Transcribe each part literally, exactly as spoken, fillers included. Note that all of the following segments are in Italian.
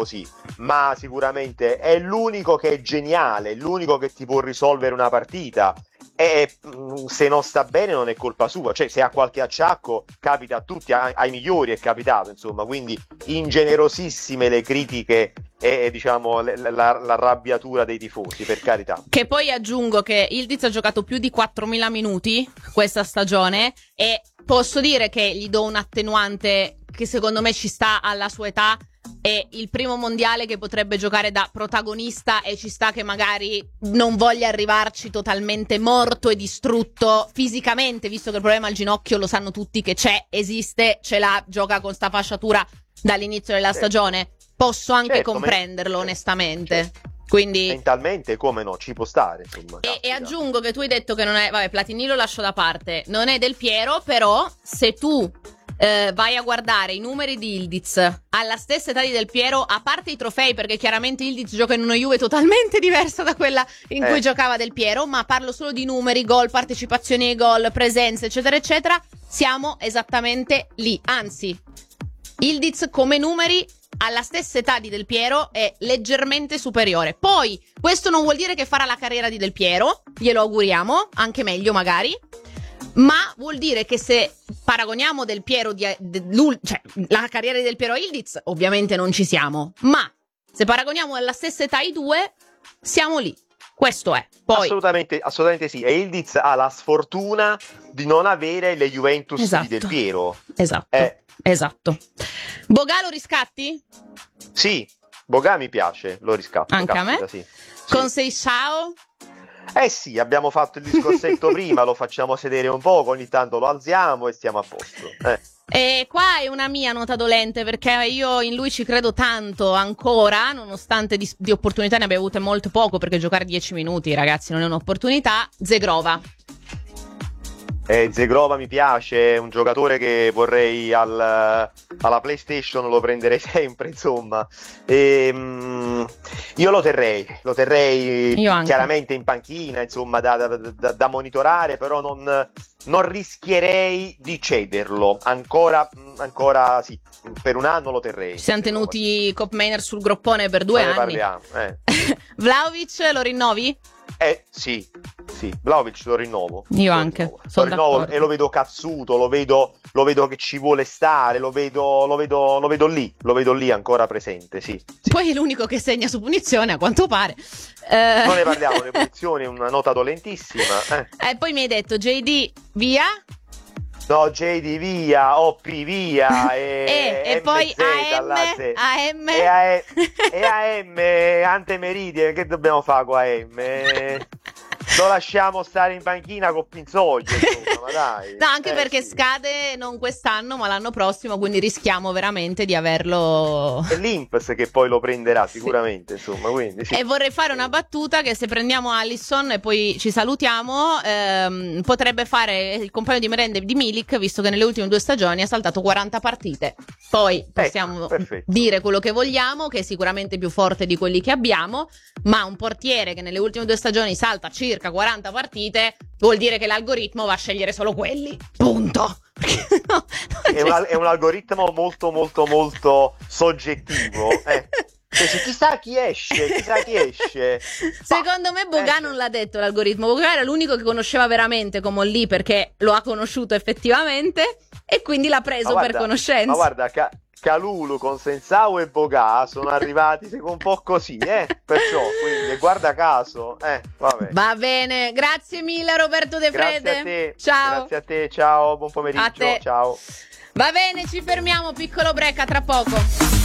così, ma sicuramente è l'unico che è geniale, l'unico che ti può risolvere una partita. E se non sta bene non è colpa sua, cioè se ha qualche acciacco capita a tutti, ai, ai migliori è capitato, insomma, quindi ingenerosissime le critiche e diciamo la, la, l'arrabbiatura dei tifosi, per carità. Che poi aggiungo che Ildiz ha giocato più di quattromila minuti questa stagione e posso dire che gli do un attenuante che secondo me ci sta alla sua età. È il primo mondiale che potrebbe giocare da protagonista e ci sta che magari non voglia arrivarci totalmente morto e distrutto fisicamente, visto che il problema al ginocchio lo sanno tutti che c'è, esiste, ce l'ha, gioca con sta fasciatura dall'inizio della certo. stagione. Posso anche certo, comprenderlo, me... onestamente. Certo. Quindi mentalmente come no, ci può stare, insomma. E, e aggiungo che tu hai detto che non è, vabbè, Platini lo lascio da parte, non è Del Piero, però se tu eh, vai a guardare i numeri di Ildiz alla stessa età di Del Piero, a parte i trofei, perché chiaramente Ildiz gioca in una Juve totalmente diversa da quella in eh. cui giocava Del Piero, ma parlo solo di numeri, gol, partecipazioni ai gol, presenze, eccetera eccetera, siamo esattamente lì, anzi Ildiz come numeri alla stessa età di Del Piero è leggermente superiore. Poi questo non vuol dire che farà la carriera di Del Piero, glielo auguriamo, anche meglio magari, ma vuol dire che se paragoniamo Del Piero di, de, cioè la carriera di Del Piero a Ildiz, ovviamente non ci siamo, ma se paragoniamo alla stessa età i due siamo lì. Questo è. Poi assolutamente, assolutamente sì. E Ildiz ha la sfortuna di non avere le Juventus esatto. di Del Piero. Esatto. Eh. Esatto. Bogà lo riscatti? Sì, Bogà mi piace, lo riscatto. Anche caspita, a me? Sì. Con sì. Seixao? Eh sì, abbiamo fatto il discorsetto prima, lo facciamo sedere un poco, ogni tanto lo alziamo e stiamo a posto. Eh. E qua è una mia nota dolente, perché io in lui ci credo tanto ancora, nonostante di, di opportunità ne abbia avute molto poco, perché giocare dieci minuti, ragazzi, non è un'opportunità. Zegrova. Eh, Zegrova mi piace, è un giocatore che vorrei al, alla PlayStation, lo prenderei sempre, insomma. E, um, io lo terrei, lo terrei io chiaramente in panchina, insomma, da, da, da, da monitorare, però non, non rischierei di cederlo. Ancora, ancora sì, per un anno lo terrei. Ci siamo tenuti Cop Maynard sul groppone per due non anni. Ne parliamo, eh. Vlahovic lo rinnovi? Eh sì, sì, Vlahovic lo rinnovo. Io lo anche. Rinnovo. Lo rinnovo e lo vedo cazzuto, lo vedo, lo vedo che ci vuole stare, lo vedo, lo vedo, lo vedo lì, lo vedo lì ancora presente, sì, sì. Poi è l'unico che segna su punizione, a quanto pare. Eh... Non ne parliamo, le punizioni, una nota dolentissima. Eh. E eh, poi mi hai detto J D via? No, J D via, O P via e, e, e poi A M, A M e, A, e A M Antemeridie, che dobbiamo fare con A M? Lo lasciamo stare in panchina con Pinzoglio, insomma, ma dai. No, anche eh, perché sì. scade non quest'anno ma l'anno prossimo, quindi rischiamo veramente di averlo. È l'Imps che poi lo prenderà sicuramente, sì. Insomma, quindi sì. E vorrei fare una battuta che se prendiamo Alisson e poi ci salutiamo, ehm, potrebbe fare il compagno di merende di Milik, visto che nelle ultime due stagioni ha saltato quaranta partite. Poi possiamo ecco, dire quello che vogliamo, che è sicuramente più forte di quelli che abbiamo, ma un portiere che nelle ultime due stagioni salta circa quaranta partite vuol dire che l'algoritmo va a scegliere solo quelli, punto. No, è, un, è un algoritmo molto molto molto soggettivo, eh. Cioè, chissà chi esce, chissà chi esce. Secondo me Bogà non l'ha detto l'algoritmo. Bogà era l'unico che conosceva veramente come lì, perché lo ha conosciuto effettivamente e quindi l'ha preso guarda, per conoscenza. Ma guarda, ca- Calulu con Sensao e Bogà sono arrivati un po' così, eh? Perciò, quindi, guarda caso, eh, vabbè. Va bene, grazie mille Roberto De Frede. Grazie a te. Ciao. Grazie a te, ciao, buon pomeriggio. A te. Ciao. Va bene, ci fermiamo, piccolo break, a tra poco.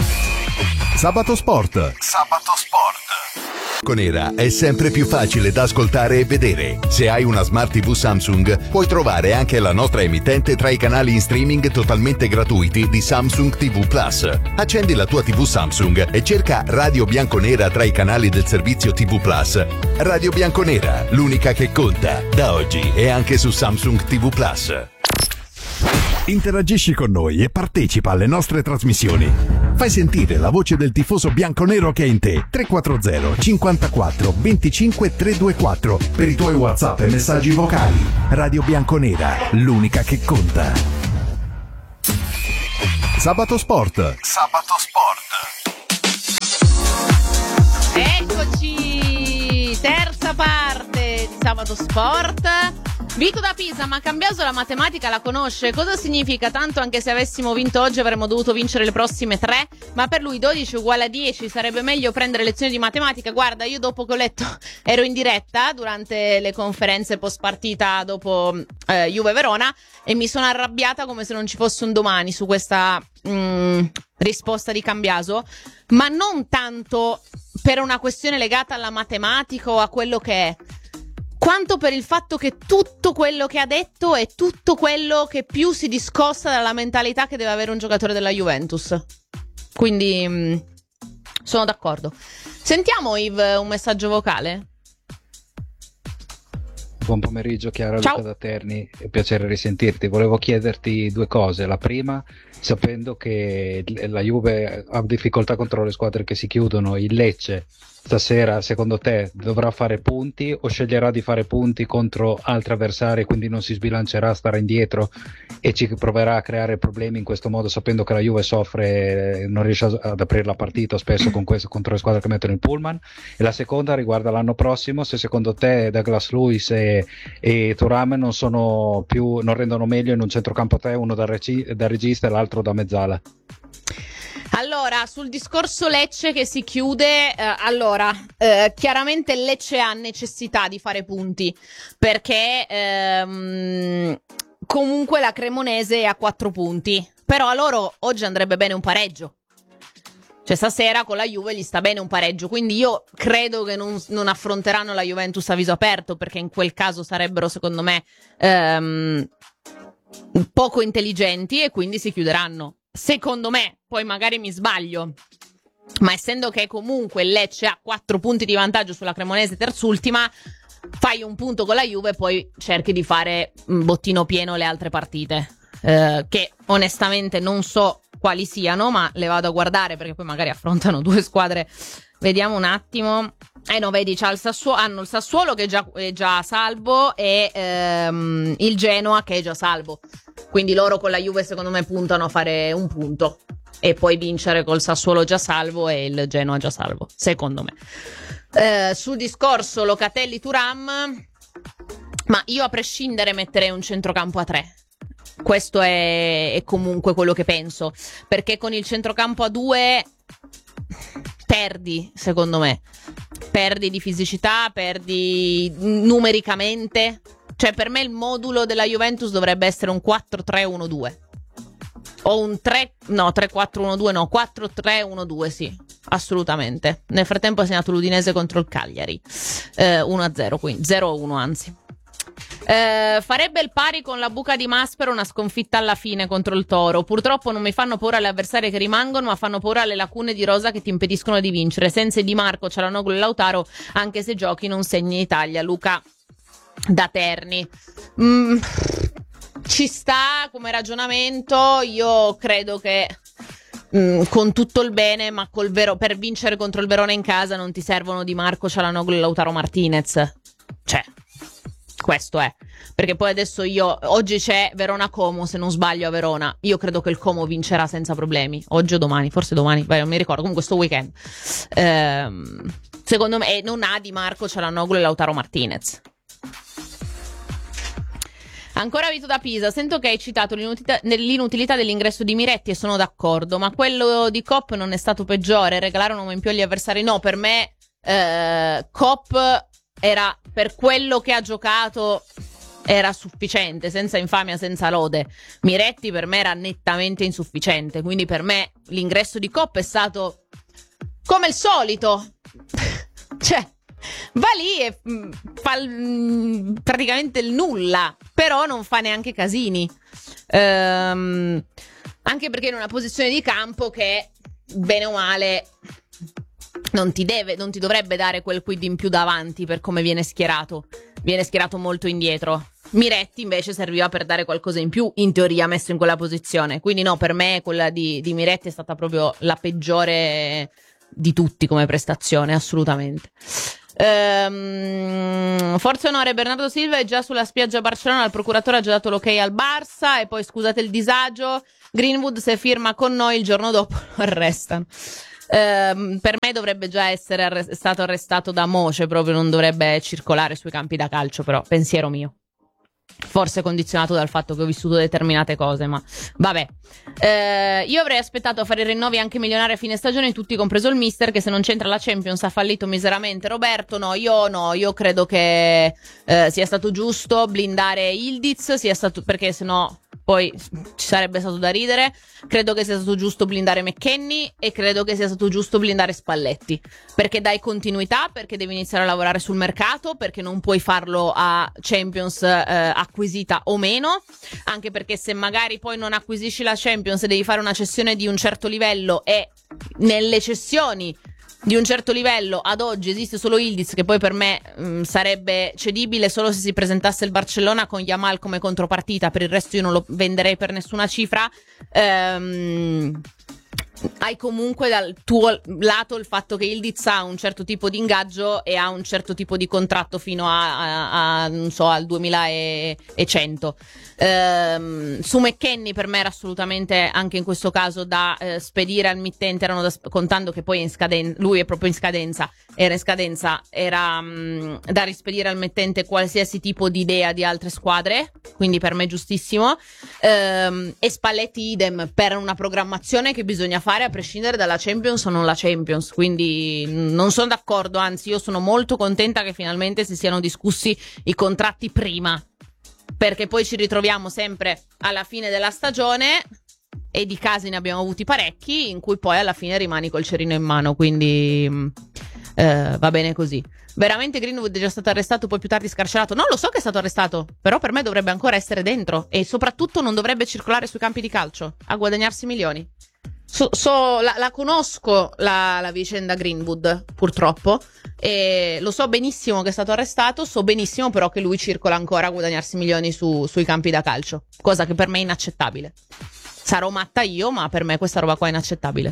Sabato Sport. Sabato Sport. Con Era è sempre più facile da ascoltare e vedere. Se hai una Smart tivù Samsung, puoi trovare anche la nostra emittente tra i canali in streaming totalmente gratuiti di Samsung tivù Plus. Accendi la tua tivù Samsung e cerca Radio Bianconera tra i canali del servizio tivù Plus. Radio Bianconera, l'unica che conta, da oggi e anche su Samsung tivù Plus. Interagisci con noi e partecipa alle nostre trasmissioni. Fai sentire la voce del tifoso bianconero che è in te. tre quattro zero cinquantaquattro venticinque trecentoventiquattro per i tuoi WhatsApp e messaggi vocali. Radio Bianconera, l'unica che conta. Sabato Sport. Sabato Sport. seconda parte di Sabato Sport. Vito da Pisa, ma Cambiaso la matematica la conosce? Cosa significa? Tanto anche se avessimo vinto oggi avremmo dovuto vincere le prossime tre, ma per lui dodici uguale a dieci, sarebbe meglio prendere lezioni di matematica. Guarda, io dopo che ho letto, ero in diretta durante le conferenze post partita dopo eh, Juve Verona e mi sono arrabbiata come se non ci fosse un domani su questa mh, risposta di Cambiaso, ma non tanto per una questione legata alla matematica o a quello che è, quanto per il fatto che tutto quello che ha detto è tutto quello che più si discosta dalla mentalità che deve avere un giocatore della Juventus. Quindi mh, sono d'accordo. Sentiamo, Yves, un messaggio vocale. Buon pomeriggio, Chiara. Ciao. Luca da Terni, è un piacere risentirti. Volevo chiederti due cose. La prima, sapendo che la Juve ha difficoltà contro le squadre che si chiudono, il Lecce stasera secondo te dovrà fare punti o sceglierà di fare punti contro altri avversari, quindi non si sbilancerà, starà indietro e ci proverà a creare problemi in questo modo, sapendo che la Juve soffre, non riesce ad aprire la partita spesso con questo, contro le squadre che mettono il pullman? E la seconda riguarda l'anno prossimo, se secondo te Douglas Luiz e, e Thuram non sono più, non rendono meglio in un centrocampo a tre, uno da, regi- da regista e l'altro da mezzala. Allora, sul discorso Lecce che si chiude, eh, allora, eh, chiaramente il Lecce ha necessità di fare punti, perché ehm, comunque la Cremonese è a quattro punti, però a loro oggi andrebbe bene un pareggio. Cioè stasera con la Juve gli sta bene un pareggio, quindi io credo che non, non affronteranno la Juventus a viso aperto, perché in quel caso sarebbero, secondo me, ehm, poco intelligenti e quindi si chiuderanno. Secondo me, poi magari mi sbaglio, ma essendo che comunque il Lecce ha quattro punti di vantaggio sulla Cremonese terzultima, fai un punto con la Juve e poi cerchi di fare un bottino pieno le altre partite, eh, che onestamente non so quali siano, ma le vado a guardare perché poi magari affrontano due squadre. Vediamo un attimo. Eh no, vedi, c'ha il Sassuolo, hanno il Sassuolo che è già, è già salvo e ehm, il Genoa che è già salvo. Quindi loro con la Juve secondo me puntano a fare un punto e poi vincere col Sassuolo già salvo e il Genoa già salvo, secondo me. Eh, sul discorso Locatelli-Thuram, ma io a prescindere metterei un centrocampo a tre. Questo è, è comunque quello che penso, perché con il centrocampo a due perdi, secondo me. Perdi di fisicità, perdi numericamente. Cioè per me il modulo della Juventus dovrebbe essere un quattro tre uno due o un tre, no, tre quattro uno due, no, quattro tre uno due, sì, assolutamente. Nel frattempo ha segnato l'Udinese contro il Cagliari, eh, uno a zero, quindi zero a uno anzi. Eh, farebbe il pari con la buca di Maspero, una sconfitta alla fine contro il Toro. Purtroppo non mi fanno paura le avversarie che rimangono, ma fanno paura le lacune di rosa che ti impediscono di vincere. Senza Di Marco, Cialanoglu e Lautaro, anche se giochi non segni in Italia. Luca da Terni. Mm, ci sta come ragionamento. Io credo che mm, con tutto il bene, ma col Vero- per vincere contro il Verona in casa non ti servono Di Marco, Cialanoglu e Lautaro Martinez. Cioè, questo è, perché poi adesso io oggi c'è Verona Como, se non sbaglio a Verona, io credo che il Como vincerà senza problemi, oggi o domani, forse domani, vai, non mi ricordo, comunque sto weekend. Ehm, secondo me e non ha Di Marco, Cialanoglu e Lautaro Martinez. Ancora Vito da Pisa, sento che hai citato l'inutilità, l'inutilità dell'ingresso di Miretti e sono d'accordo, ma quello di Kopp non è stato peggiore, regalare un uomo in più agli avversari, no, per me eh, Kopp era, per quello che ha giocato, era sufficiente, senza infamia, senza lode. Miretti per me era nettamente insufficiente, quindi per me l'ingresso di Kopp è stato come il solito. Cioè, va lì e mh, fa l- praticamente il nulla, però non fa neanche casini. Ehm, anche perché in una posizione di campo che, bene o male, non ti deve, non ti dovrebbe dare quel quid in più davanti per come viene schierato. Viene schierato molto indietro. Miretti invece serviva per dare qualcosa in più, in teoria messo in quella posizione. Quindi no, per me quella di, di Miretti è stata proprio la peggiore di tutti come prestazione, assolutamente. Ehm, forza onore, Bernardo Silva è già sulla spiaggia a Barcellona, il procuratore ha già dato l'ok al Barça. E poi scusate il disagio, Greenwood se firma con noi il giorno dopo lo arrestano. Ehm, per me dovrebbe già essere arre- stato arrestato da mo', cioè proprio non dovrebbe circolare sui campi da calcio, però pensiero mio. Forse condizionato dal fatto che ho vissuto determinate cose, ma vabbè. Eh, io avrei aspettato a fare i rinnovi anche milionari a fine stagione, tutti compreso il mister, che se non c'entra la Champions ha fallito miseramente. Roberto, no, io no, io credo che eh, sia stato giusto blindare Ildiz, sia stato, perché sennò poi ci sarebbe stato da ridere. Credo che sia stato giusto blindare McKennie e credo che sia stato giusto blindare Spalletti, perché dai continuità, perché devi iniziare a lavorare sul mercato, perché non puoi farlo a Champions eh, acquisita o meno, anche perché se magari poi non acquisisci la Champions e devi fare una cessione di un certo livello, e nelle cessioni di un certo livello ad oggi esiste solo Ildiz, che poi per me mh, sarebbe cedibile solo se si presentasse il Barcellona con Yamal come contropartita. Per il resto io non lo venderei per nessuna cifra. ehm Hai comunque dal tuo lato il fatto che Ildiz ha un certo tipo di ingaggio e ha un certo tipo di contratto fino a, a, a non so, al duemilacento. Ehm, su McKennie per me era assolutamente, anche in questo caso, da eh, spedire al mittente, erano da, contando che poi è in scadenza, lui è proprio in scadenza, era in scadenza, era mh, da rispedire al mittente qualsiasi tipo di idea di altre squadre, quindi per me giustissimo. Ehm, e Spalletti idem, per una programmazione che bisogna fare a prescindere dalla Champions o non la Champions, quindi non sono d'accordo, anzi io sono molto contenta che finalmente si siano discussi i contratti prima, perché poi ci ritroviamo sempre alla fine della stagione, e di casi ne abbiamo avuti parecchi in cui poi alla fine rimani col cerino in mano, quindi eh, va bene così. Veramente Greenwood è già stato arrestato, poi più tardi scarcerato? Non lo so che è stato arrestato, però per me dovrebbe ancora essere dentro e soprattutto non dovrebbe circolare sui campi di calcio a guadagnarsi milioni. So, so la, la conosco la, la vicenda Greenwood, purtroppo, e lo so benissimo che è stato arrestato, so benissimo però che lui circola ancora a guadagnarsi milioni su, sui campi da calcio, cosa che per me è inaccettabile. Sarò matta io, ma per me questa roba qua è inaccettabile.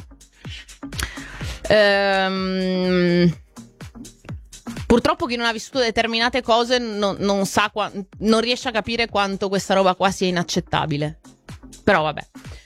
Ehm... Purtroppo chi non ha vissuto determinate cose non, non sa qua, non riesce a capire quanto questa roba qua sia inaccettabile. Però vabbè.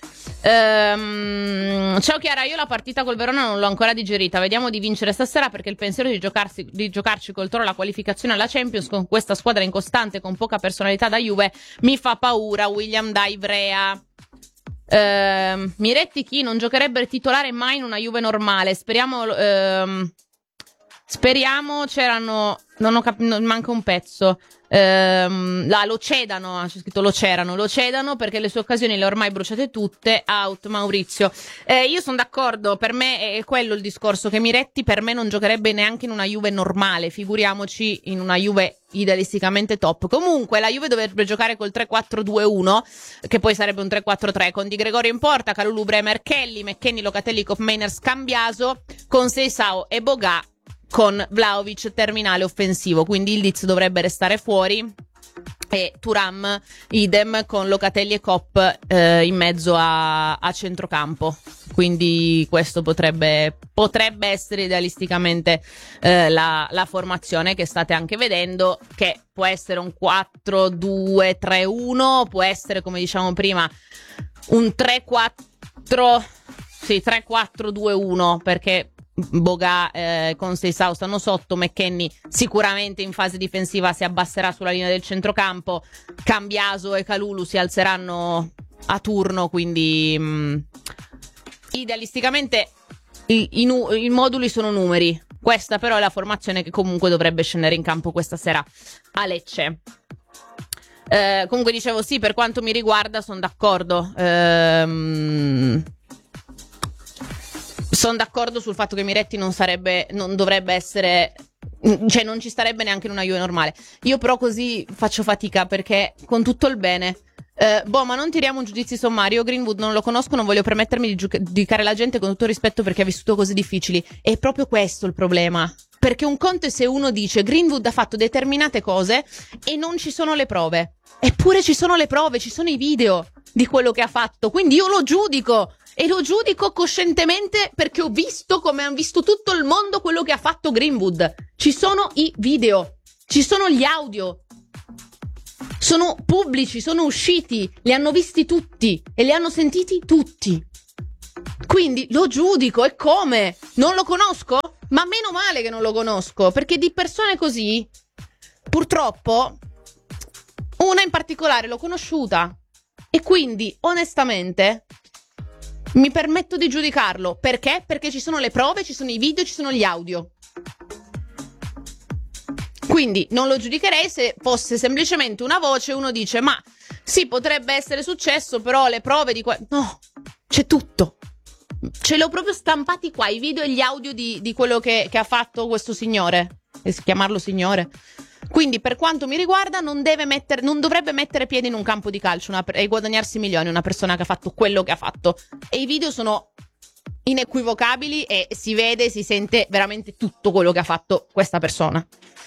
Ehm, ciao Chiara, io la partita col Verona non l'ho ancora digerita. Vediamo di vincere stasera, perché il pensiero di giocarsi, di giocarci col Toro la qualificazione alla Champions con questa squadra incostante, con poca personalità da Juve, mi fa paura. William da Ivrea. Ehm, Miretti chi non giocherebbe titolare mai in una Juve normale. Speriamo ehm, Speriamo, c'erano, non ho capito, manca un pezzo. Ehm, là, lo cedano, c'è scritto lo c'erano, lo cedano perché le sue occasioni le ha ormai bruciate tutte. Out Maurizio. Eh, io sono d'accordo, per me è quello il discorso, che Miretti per me non giocherebbe neanche in una Juve normale, figuriamoci in una Juve idealisticamente top. Comunque la Juve dovrebbe giocare col tre quattro due uno, che poi sarebbe un tre quattro tre, con Di Gregorio in porta, Kalulu, Bremer, Kelly, McKennie, Locatelli, Koopmeiners, Cambiaso, con Seisao e Boga, con Vlahovic terminale offensivo, quindi Ildiz dovrebbe restare fuori e Thuram idem, con Locatelli e Kopp eh, in mezzo a, a centrocampo. Quindi questo potrebbe potrebbe essere idealisticamente eh, la, la formazione che state anche vedendo, che può essere un quattro due tre uno, può essere, come diciamo prima, un tre quattro sì, tre quattro due uno, perché Boga eh, con Seisao stanno sotto, McKennie sicuramente in fase difensiva si abbasserà sulla linea del centrocampo, Cambiaso e Kalulu si alzeranno a turno, quindi mh, idealisticamente i, i, nu- i moduli sono numeri. Questa però è la formazione che comunque dovrebbe scendere in campo questa sera a Lecce. Eh, comunque dicevo, sì, per quanto mi riguarda sono d'accordo. Ehm... Sono d'accordo sul fatto che Miretti non sarebbe, non dovrebbe essere, cioè non ci starebbe neanche in una Juve normale. Io però così faccio fatica, perché con tutto il bene, eh, boh, ma non tiriamo un giudizio sommario. Greenwood non lo conosco, non voglio permettermi di giudicare la gente, con tutto il rispetto, perché ha vissuto cose difficili. È proprio questo il problema. Perché un conto è se uno dice Greenwood ha fatto determinate cose e non ci sono le prove. Eppure ci sono le prove, ci sono i video di quello che ha fatto. Quindi io lo giudico. E lo giudico coscientemente, perché ho visto, come ha visto tutto il mondo, quello che ha fatto Greenwood. Ci sono i video, ci sono gli audio, sono pubblici, sono usciti, li hanno visti tutti e li hanno sentiti tutti. Quindi lo giudico, e come? Non lo conosco? Ma meno male che non lo conosco, perché di persone così, purtroppo, una in particolare l'ho conosciuta, e quindi, onestamente, mi permetto di giudicarlo. Perché? Perché ci sono le prove, ci sono i video, ci sono gli audio. Quindi non lo giudicherei se fosse semplicemente una voce, uno dice, ma sì, potrebbe essere successo, però le prove di qua... No, c'è tutto. Ce li ho proprio stampati qua, i video e gli audio di, di quello che, che ha fatto questo signore. E chiamarlo signore. Quindi, per quanto mi riguarda, non deve mettere, non dovrebbe mettere piedi in un campo di calcio una, e guadagnarsi milioni una persona che ha fatto quello che ha fatto. E i video sono inequivocabili e si vede, si sente veramente tutto quello che ha fatto questa persona.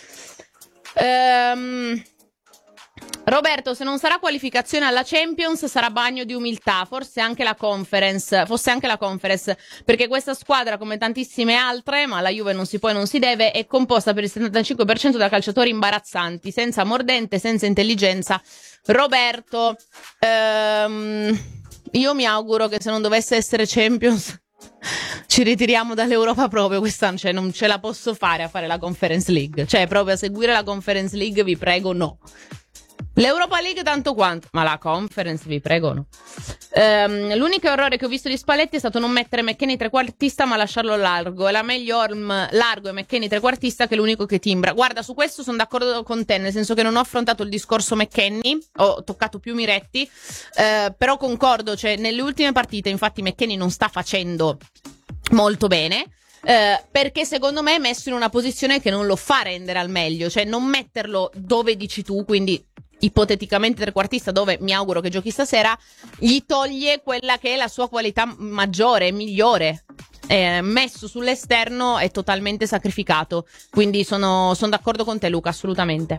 Ehm... Roberto, se non sarà qualificazione alla Champions sarà bagno di umiltà, forse anche la Conference, fosse anche la Conference, perché questa squadra, come tantissime altre, ma la Juve non si può e non si deve, è composta per il settantacinque per cento da calciatori imbarazzanti, senza mordente, senza intelligenza. Roberto, ehm, io mi auguro che se non dovesse essere Champions ci ritiriamo dall'Europa proprio quest'anno, cioè non ce la posso fare a fare la Conference League, cioè proprio a seguire la Conference League, vi prego, no. L'Europa League tanto quanto, ma la Conference, vi prego, no. Um, l'unico errore che ho visto di Spalletti è stato non mettere McKennie trequartista ma lasciarlo largo. È la meglio Orm largo e McKennie trequartista che è l'unico che timbra. Guarda, su questo sono d'accordo con te, nel senso che non ho affrontato il discorso McKennie, ho toccato più Miretti, uh, però concordo, cioè nelle ultime partite infatti McKennie non sta facendo molto bene. Uh, perché secondo me è messo in una posizione che non lo fa rendere al meglio, cioè non metterlo dove dici tu, quindi ipoteticamente trequartista, dove mi auguro che giochi stasera, gli toglie quella che è la sua qualità maggiore, migliore. Eh, messo sull'esterno è totalmente sacrificato, quindi sono, sono d'accordo con te, Luca, assolutamente.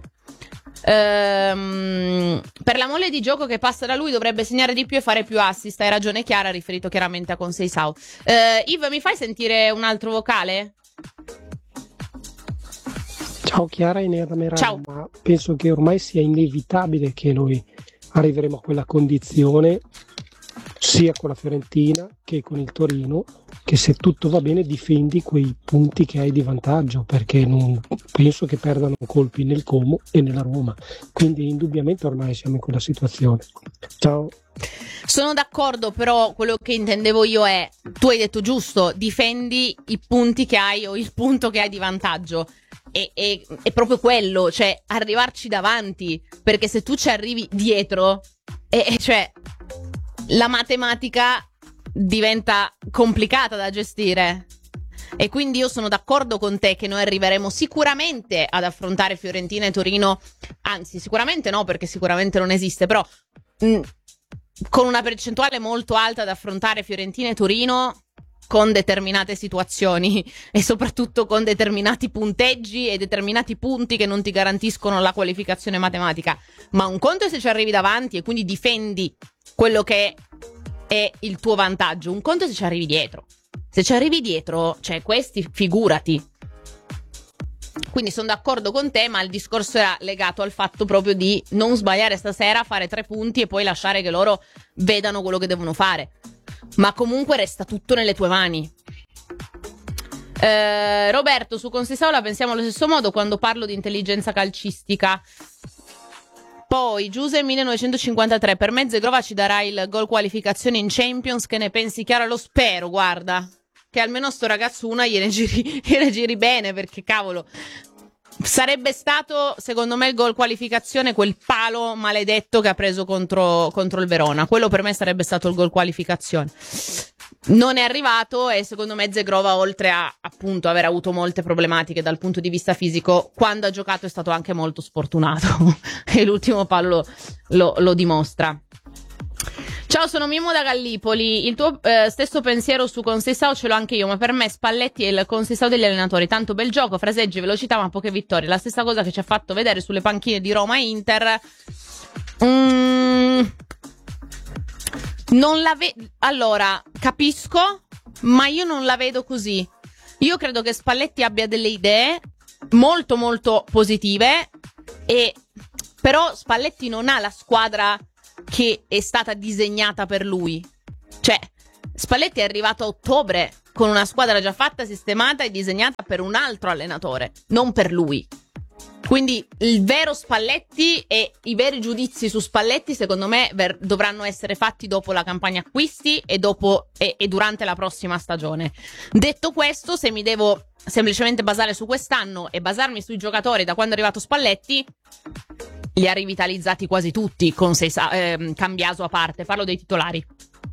Ehm, per la mole di gioco che passa da lui dovrebbe segnare di più e fare più assist, hai ragione Chiara, riferito chiaramente a Conceição. eh, Yves, mi fai sentire un altro vocale? Ciao Chiara e Nera Merano. Ciao. Ma penso che ormai sia inevitabile che noi arriveremo a quella condizione sia con la Fiorentina che con il Torino, che se tutto va bene difendi quei punti che hai di vantaggio, perché non penso che perdano colpi nel Como e nella Roma, quindi indubbiamente ormai siamo in quella situazione. Ciao. Sono d'accordo, però quello che intendevo io è, tu hai detto giusto, difendi i punti che hai o il punto che hai di vantaggio. È, è, è proprio quello, cioè arrivarci davanti, perché se tu ci arrivi dietro, e, cioè la matematica diventa complicata da gestire. E quindi io sono d'accordo con te che noi arriveremo sicuramente ad affrontare Fiorentina e Torino, anzi sicuramente no, perché sicuramente non esiste, però mh, con una percentuale molto alta ad affrontare Fiorentina e Torino con determinate situazioni e soprattutto con determinati punteggi e determinati punti che non ti garantiscono la qualificazione matematica. Ma un conto è se ci arrivi davanti e quindi difendi quello che è il tuo vantaggio, un conto è se ci arrivi dietro. Se ci arrivi dietro, cioè questi figurati. Quindi sono d'accordo con te, ma il discorso era legato al fatto proprio di non sbagliare stasera, fare tre punti e poi lasciare che loro vedano quello che devono fare. Ma comunque resta tutto nelle tue mani. eh, Roberto, su Conceição la pensiamo allo stesso modo quando parlo di intelligenza calcistica. Poi Giuse millenovecentocinquantatré, per me Zegrova ci darà il gol qualificazione in Champions, che ne pensi Chiara? Lo spero, guarda, che almeno sto ragazzo una gliene giri, gliene giri bene, perché cavolo, sarebbe stato secondo me il gol qualificazione quel palo maledetto che ha preso contro, contro il Verona. Quello per me sarebbe stato il gol qualificazione. Non è arrivato e secondo me Zegrova, oltre a appunto aver avuto molte problematiche dal punto di vista fisico, quando ha giocato è stato anche molto sfortunato e l'ultimo palo lo, lo, lo dimostra. Ciao, sono Mimmo da Gallipoli. Il tuo eh, stesso pensiero su Conceição ce l'ho anche io, ma per me Spalletti è il Conceição degli allenatori. Tanto bel gioco, fraseggi, velocità, ma poche vittorie. La stessa cosa che ci ha fatto vedere sulle panchine di Roma e Inter. Mm, non la vedo. Allora, capisco, ma io non la vedo così. Io credo che Spalletti abbia delle idee molto molto positive, e però Spalletti non ha la squadra che è stata disegnata per lui. Cioè, Spalletti è arrivato a ottobre con una squadra già fatta, sistemata e disegnata per un altro allenatore, non per lui. Quindi il vero Spalletti e i veri giudizi su Spalletti secondo me ver- dovranno essere fatti dopo la campagna acquisti e, dopo, e, e durante la prossima stagione. Detto questo, se mi devo semplicemente basare su quest'anno e basarmi sui giocatori da quando è arrivato Spalletti, li ha rivitalizzati quasi tutti, con sei, eh, Cambiaso a parte, parlo dei titolari.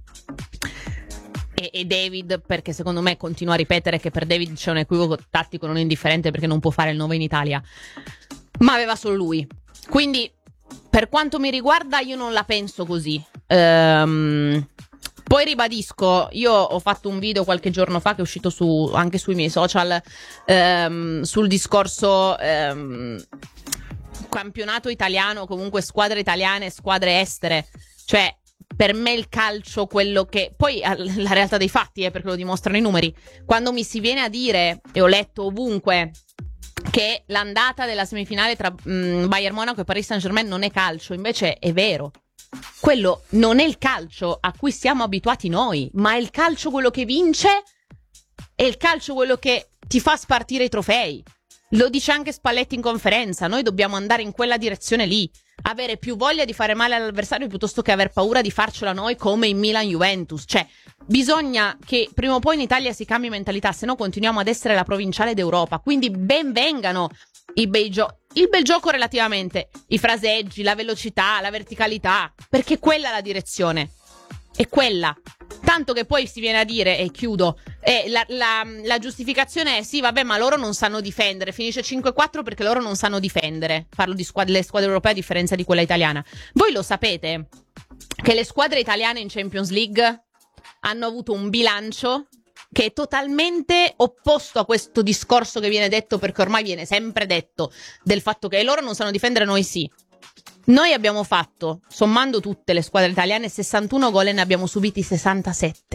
E, e David, perché secondo me continuo a ripetere che per David c'è un equivoco tattico non indifferente perché non può fare il nove in Italia, ma aveva solo lui. Quindi per quanto mi riguarda io non la penso così. Ehm, poi ribadisco, io ho fatto un video qualche giorno fa che è uscito su, anche sui miei social, ehm, sul discorso ehm, campionato italiano, comunque squadre italiane e squadre estere. Cioè, per me il calcio, quello che... Poi la realtà dei fatti, eh, perché lo dimostrano i numeri. Quando mi si viene a dire, e ho letto ovunque, che l'andata della semifinale tra mh, Bayern Monaco e Paris Saint-Germain non è calcio, invece è vero. Quello non è il calcio a cui siamo abituati noi, ma è il calcio quello che vince, è il calcio quello che ti fa spartire i trofei. Lo dice anche Spalletti in conferenza, noi dobbiamo andare in quella direzione lì, avere più voglia di fare male all'avversario piuttosto che aver paura di farcela noi come in Milan-Juventus. Cioè, bisogna che prima o poi in Italia si cambi mentalità, se no continuiamo ad essere la provinciale d'Europa. Quindi ben vengano i bei giochi, il bel gioco relativamente, i fraseggi, la velocità, la verticalità, perché quella è la direzione. È quella. Tanto che poi si viene a dire, e chiudo, eh, la, la, la giustificazione è sì, vabbè, ma loro non sanno difendere. Finisce cinque a quattro perché loro non sanno difendere. Parlo di squadre, le squadre europee a differenza di quella italiana. Voi lo sapete che le squadre italiane in Champions League hanno avuto un bilancio che è totalmente opposto a questo discorso che viene detto, perché ormai viene sempre detto, del fatto che loro non sanno difendere, noi sì. Noi abbiamo fatto, sommando tutte le squadre italiane, sessantuno gol e ne abbiamo subiti sessantasette.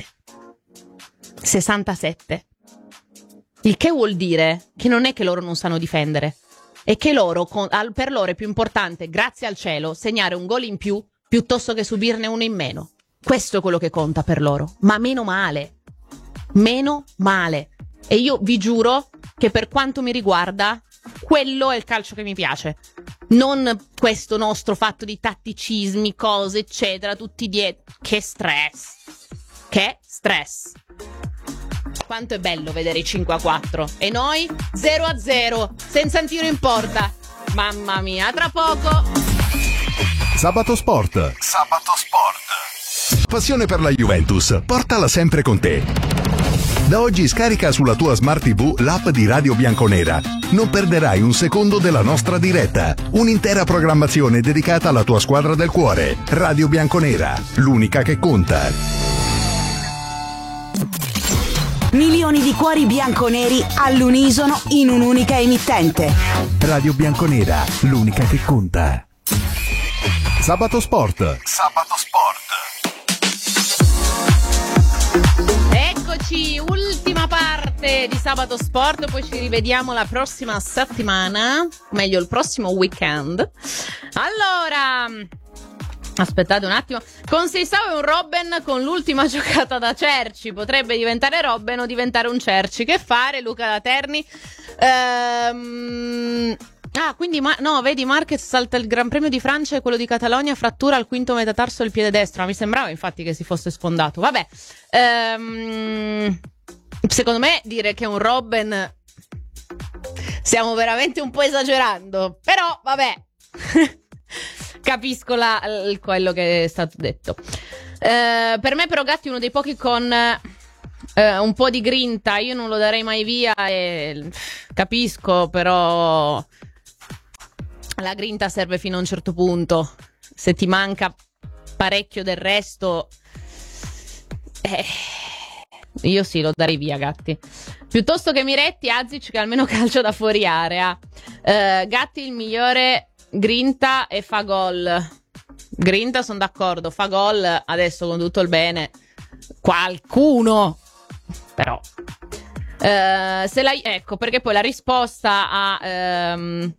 sessantasette. Il che vuol dire che non è che loro non sanno difendere, è che loro, per loro è più importante, grazie al cielo, segnare un gol in più piuttosto che subirne uno in meno. Questo è quello che conta per loro. Ma meno male. Meno male. E io vi giuro che per quanto mi riguarda, quello è il calcio che mi piace. Non questo nostro fatto di tatticismi, cose, eccetera, tutti dietro. Che stress. Che stress. Quanto è bello vedere i cinque a quattro. E noi zero a zero, senza un tiro in porta. Mamma mia, tra poco. Sabato Sport. Sabato Sport. Passione per la Juventus, portala sempre con te. Da oggi scarica sulla tua Smart tivù l'app di Radio Bianconera. Non perderai un secondo della nostra diretta. Un'intera programmazione dedicata alla tua squadra del cuore. Radio Bianconera, l'unica che conta. Milioni di cuori bianconeri all'unisono in un'unica emittente. Radio Bianconera, l'unica che conta. Sabato Sport. Sabato Sport. Eccoci, ultima parte di Sabato Sport, poi ci rivediamo la prossima settimana, meglio il prossimo weekend. Allora, aspettate un attimo. Con Seisao e un Robben con l'ultima giocata da Cerci. Potrebbe diventare Robben o diventare un Cerci. Che fare, Luca da Terni? Ehm... Ah, quindi, ma- no, vedi, Marquez salta il Gran Premio di Francia e quello di Catalogna, frattura al quinto metatarso del piede destro. Mi sembrava infatti che si fosse sfondato. Vabbè, ehm... secondo me dire che è un Robben stiamo veramente un po' esagerando. Però, vabbè, capisco la, l- quello che è stato detto. Eh, per me però Gatti è uno dei pochi con eh, un po' di grinta. Io non lo darei mai via e capisco, però la grinta serve fino a un certo punto. Se ti manca parecchio del resto, eh, io sì, lo darei via Gatti. Piuttosto che Miretti, Azic che almeno calcio da fuori area. eh, Gatti il migliore grinta e fa gol. Grinta sono d'accordo, fa gol adesso con tutto il bene. Qualcuno però eh, se la, ecco perché poi la risposta a ehm,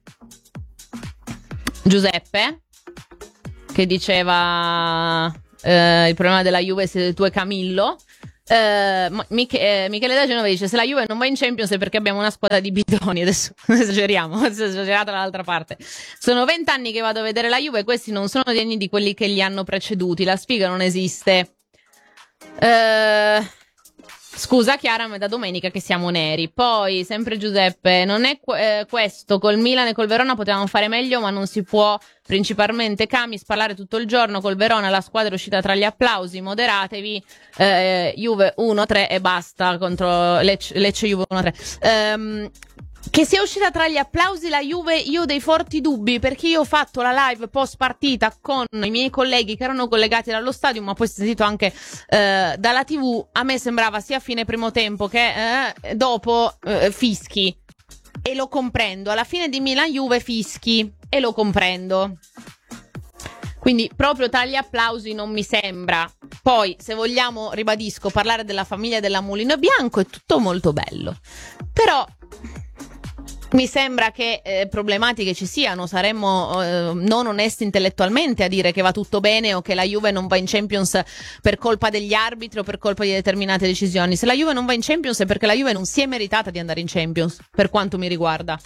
Giuseppe che diceva eh, il problema della Juve siete tu e Camillo, Uh, Mich- eh, Michele da Genova dice: se la Juve non va in Champions è perché abbiamo una squadra di bidoni. Adesso esageriamo, è esagerato dall'altra parte. Sono vent'anni che vado a vedere la Juve, questi non sono degni di quelli che li hanno preceduti, la sfiga non esiste. Uh, scusa Chiara, ma è da domenica che siamo neri. Poi sempre Giuseppe: non è qu- eh, questo, col Milan e col Verona potevamo fare meglio, ma non si può principalmente Camis parlare tutto il giorno. Col Verona la squadra è uscita tra gli applausi, moderatevi. eh, Juve uno tre e basta contro Lecce, Lecce Juve uno tre. Um, che sia uscita tra gli applausi la Juve, io ho dei forti dubbi, perché io ho fatto la live post partita con i miei colleghi che erano collegati dallo stadio, ma poi si è sentito anche eh, dalla tivù. A me sembrava sia a fine primo tempo che eh, dopo eh, fischi, e lo comprendo. Alla fine di Milan Juve fischi e lo comprendo, quindi proprio tra gli applausi non mi sembra. Poi, se vogliamo, ribadisco, parlare della famiglia della Mulino Bianco è tutto molto bello, però mi sembra che eh, problematiche ci siano. Saremmo eh, non onesti intellettualmente a dire che va tutto bene o che la Juve non va in Champions per colpa degli arbitri o per colpa di determinate decisioni. Se la Juve non va in Champions è perché la Juve non si è meritata di andare in Champions, per quanto mi riguarda.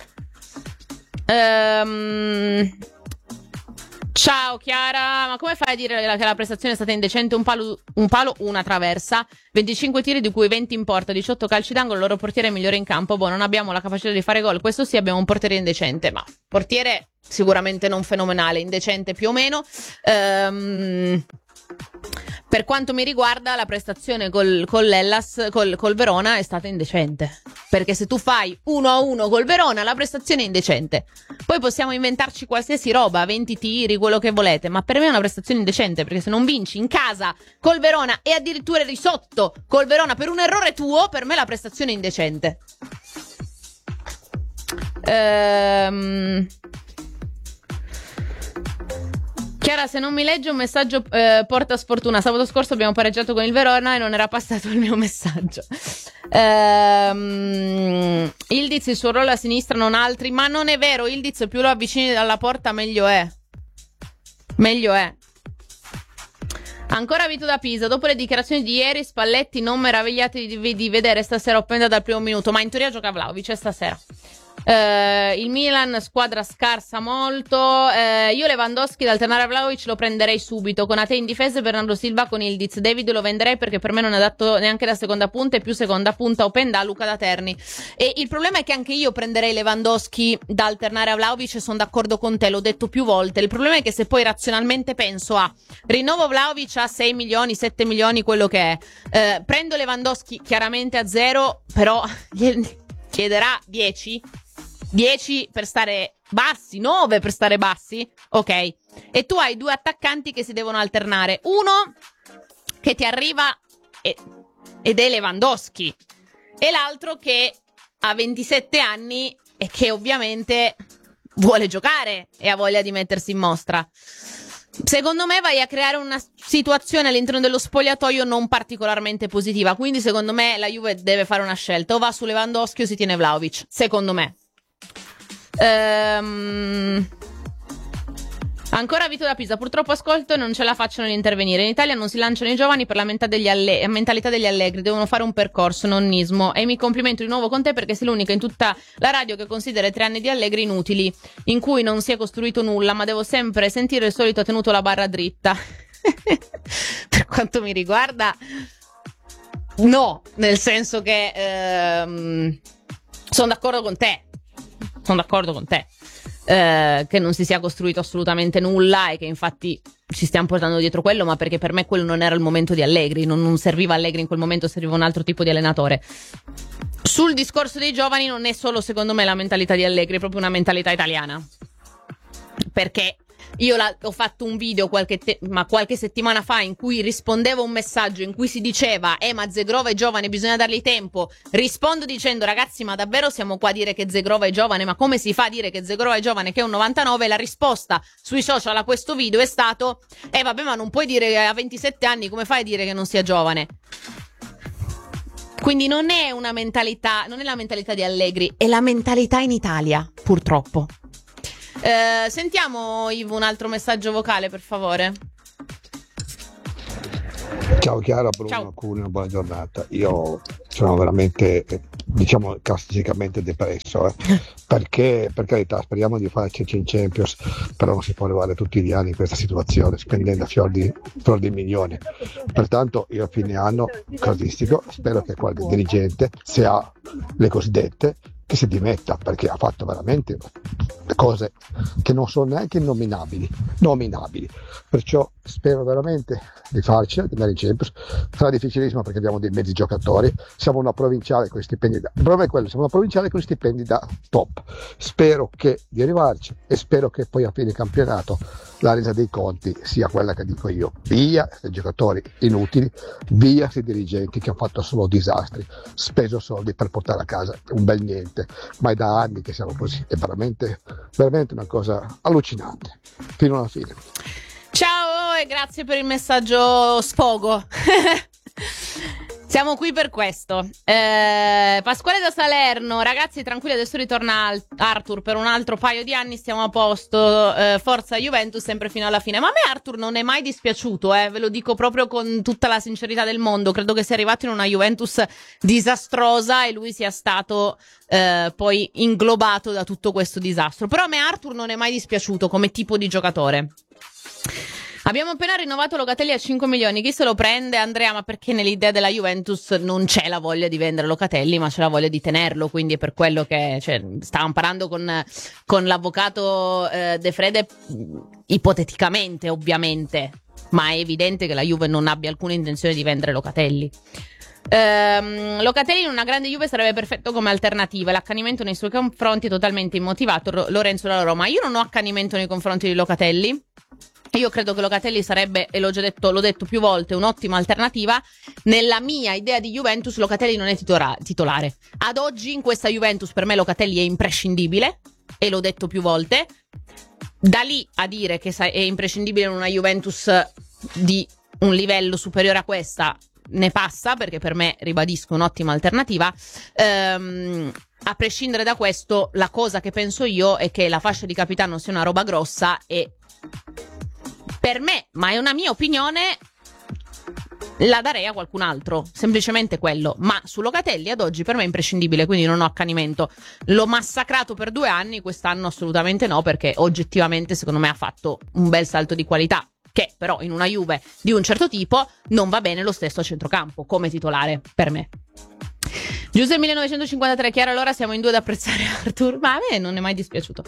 Ehm... Ciao Chiara, ma come fai a dire che la prestazione è stata indecente? Un palo, un palo, una traversa, venticinque tiri di cui venti in porta, diciotto calci d'angolo, il loro portiere è migliore in campo. Boh, non abbiamo la capacità di fare gol, questo sì, abbiamo un portiere indecente, ma portiere sicuramente non fenomenale, indecente più o meno. Ehm... Per quanto mi riguarda, la prestazione col, col l'Hellas, col, col Verona è stata indecente. Perché se tu fai uno a uno col Verona, la prestazione è indecente. Poi possiamo inventarci qualsiasi roba, venti tiri, quello che volete, ma per me è una prestazione indecente, perché se non vinci in casa col Verona e addirittura eri sotto col Verona per un errore tuo, per me la prestazione è indecente. Ehm... Chiara, se non mi legge un messaggio eh, porta sfortuna. Sabato scorso abbiamo pareggiato con il Verona e non era passato il mio messaggio. Ehm, Ildiz il suo ruolo a sinistra, non altri. Ma non è vero, Ildiz più lo avvicini dalla porta meglio è. Meglio è. Ancora Vito da Pisa. Dopo le dichiarazioni di ieri, Spalletti non meravigliati di, di vedere stasera Openda dal primo minuto. Ma in teoria gioca Vlahovic stasera. Uh, il Milan squadra scarsa molto. uh, Io Lewandowski da alternare a Vlahovic lo prenderei subito. Con Ate in difesa e Bernardo Silva con Ildiz. David lo venderei perché per me non è adatto neanche da seconda punta, e più seconda punta Openda, Luca da Terni. E il problema è che anche io prenderei Lewandowski da alternare a Vlahovic, e sono d'accordo con te, l'ho detto più volte. Il problema è che se poi razionalmente penso a rinnovo Vlahovic a sei milioni, sette milioni, quello che è, uh, prendo Lewandowski chiaramente a zero, però gli chiederà dieci dieci per stare bassi, nove per stare bassi, ok. E tu hai due attaccanti che si devono alternare, uno che ti arriva e, ed è Lewandowski, e l'altro che ha ventisette anni e che ovviamente vuole giocare e ha voglia di mettersi in mostra. Secondo me vai a creare una situazione all'interno dello spogliatoio non particolarmente positiva, quindi secondo me la Juve deve fare una scelta: o va su Lewandowski o si tiene Vlahovic, secondo me. Ehm... Ancora Vito da Pisa. Purtroppo ascolto e non ce la facciano ad intervenire. In Italia non si lanciano i giovani per la mentalità degli, alle- mentalità degli allegri, devono fare un percorso, nonnismo. E mi complimento di nuovo con te perché sei l'unica in tutta la radio che considera i tre anni di Allegri inutili, in cui non si è costruito nulla, ma devo sempre sentire il solito tenuto la barra dritta. Per quanto mi riguarda, no, nel senso che ehm, sono d'accordo con te. Sono d'accordo con te. Eh, che non si sia costruito assolutamente nulla e che infatti ci stiamo portando dietro quello, ma perché per me quello non era il momento di Allegri, non, non serviva Allegri in quel momento, serviva un altro tipo di allenatore. Sul discorso dei giovani non è solo secondo me la mentalità di Allegri, è proprio una mentalità italiana, perché io la, ho fatto un video qualche, te- ma qualche settimana fa in cui rispondevo a un messaggio in cui si diceva eh ma Zegrova è giovane, bisogna dargli tempo. Rispondo dicendo: ragazzi, ma davvero siamo qua a dire che Zegrova è giovane? Ma come si fa a dire che Zegrova è giovane, che è un novantanove? La risposta sui social a questo video è stato: eh vabbè, ma non puoi dire che ha ventisette anni, come fai a dire che non sia giovane? Quindi non è una mentalità, non è la mentalità di Allegri, è la mentalità in Italia, purtroppo. Uh, sentiamo, Ivo, un altro messaggio vocale, per favore. Ciao Chiara, Bruno, Ciao. Cuneo, buona giornata. Io sono veramente, eh, diciamo, classicamente depresso, eh. Perché, per carità, speriamo di farci in Champions, però non si può arrivare tutti gli anni in questa situazione, spendendo fior di, fior di milioni. Pertanto io a fine anno, casistico, spero che qualche dirigente, se ha le cosiddette, che si dimetta, perché ha fatto veramente cose che non sono neanche nominabili, nominabili. Perciò spero veramente di farcela, di andare in Champions. Sarà difficilissimo perché abbiamo dei mezzi giocatori, siamo una provinciale con stipendi da... il problema è quello, siamo una provinciale con stipendi da top. Spero che di arrivarci e spero che poi a fine campionato la resa dei conti sia quella che dico io: via questi giocatori inutili, via questi dirigenti che hanno fatto solo disastri, speso soldi per portare a casa un bel niente, ma è da anni che siamo così, è veramente, veramente una cosa allucinante, fino alla fine. Ciao e grazie per il messaggio sfogo. Siamo qui per questo. Eh, Pasquale da Salerno, ragazzi tranquilli, adesso ritorna Al- Arthur per un altro paio di anni, stiamo a posto, eh, forza Juventus sempre fino alla fine. Ma a me Arthur non è mai dispiaciuto, eh, ve lo dico proprio con tutta la sincerità del mondo, credo che sia arrivato in una Juventus disastrosa e lui sia stato eh, poi inglobato da tutto questo disastro. Però a me Arthur non è mai dispiaciuto come tipo di giocatore. Abbiamo appena rinnovato Locatelli a cinque milioni, chi se lo prende? Andrea, ma perché nell'idea della Juventus non c'è la voglia di vendere Locatelli, ma c'è la voglia di tenerlo, quindi è per quello che, cioè, stavamo parlando con, con l'avvocato eh, De Frede, ipoteticamente ovviamente, ma è evidente che la Juve non abbia alcuna intenzione di vendere Locatelli. Um, Locatelli in una grande Juve sarebbe perfetto come alternativa. L'accanimento nei suoi confronti è totalmente immotivato. Ro- Lorenzo dalla Roma. Io non ho accanimento nei confronti di Locatelli. Io credo che Locatelli sarebbe, e l'ho già detto, l'ho detto più volte, un'ottima alternativa. Nella mia idea di Juventus Locatelli non è titola- titolare. Ad oggi in questa Juventus per me Locatelli è imprescindibile, e l'ho detto più volte. Da lì a dire che è imprescindibile in una Juventus di un livello superiore a questa ne passa, perché per me, ribadisco, un'ottima alternativa. Ehm, a prescindere da questo, la cosa che penso io è che la fascia di capitano sia una roba grossa e per me, ma è una mia opinione, la darei a qualcun altro, semplicemente quello. Ma su Locatelli ad oggi per me è imprescindibile, quindi non ho accanimento. L'ho massacrato per due anni, quest'anno assolutamente no, perché oggettivamente secondo me ha fatto un bel salto di qualità, che però in una Juve di un certo tipo non va bene lo stesso a centrocampo come titolare per me. Giuseppe millenovecentocinquantatré, Chiara, allora siamo in due ad apprezzare Arthur, ma a me non è mai dispiaciuto.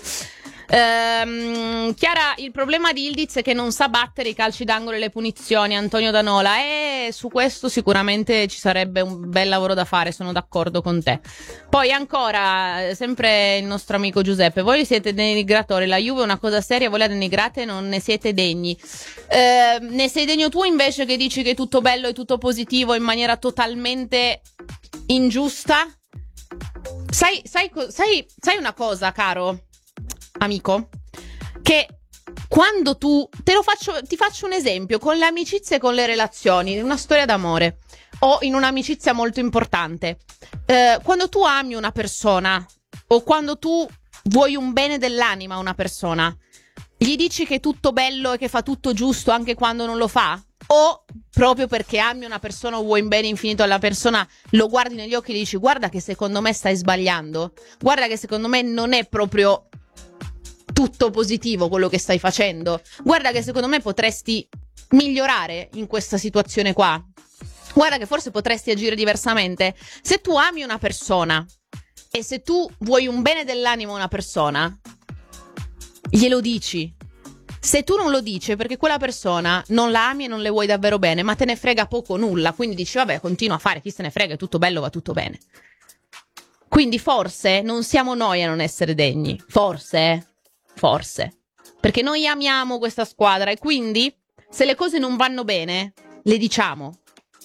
Ehm, Chiara, il problema di Ildiz è che non sa battere i calci d'angolo e le punizioni. Antonio Danola, e su questo sicuramente ci sarebbe un bel lavoro da fare, sono d'accordo con te. Poi ancora, sempre il nostro amico Giuseppe, voi siete denigratori, la Juve è una cosa seria, voi la denigrate, non ne siete degni. Ehm, ne sei degno tu invece che dici che è tutto bello e tutto positivo in maniera totalmente ingiusta? Sai, sai, sai, sai una cosa, caro amico, che quando tu te lo faccio, ti faccio un esempio con le amicizie e con le relazioni, una storia d'amore o in un'amicizia molto importante, eh, quando tu ami una persona o quando tu vuoi un bene dell'anima a una persona, gli dici che è tutto bello e che fa tutto giusto anche quando non lo fa? O proprio perché ami una persona o vuoi un bene infinito alla persona, lo guardi negli occhi e gli dici: guarda che secondo me stai sbagliando, guarda che secondo me non è proprio tutto positivo quello che stai facendo, guarda che secondo me potresti migliorare in questa situazione qua, guarda che forse potresti agire diversamente. Se tu ami una persona e se tu vuoi un bene dell'animo a una persona, glielo dici. Se tu non lo dici è perché quella persona non la ami e non le vuoi davvero bene, ma te ne frega poco o nulla, quindi dici vabbè, continua a fare, chi se ne frega, è tutto bello, va tutto bene. Quindi forse non siamo noi a non essere degni, forse, eh? Forse, perché noi amiamo questa squadra e quindi se le cose non vanno bene le diciamo,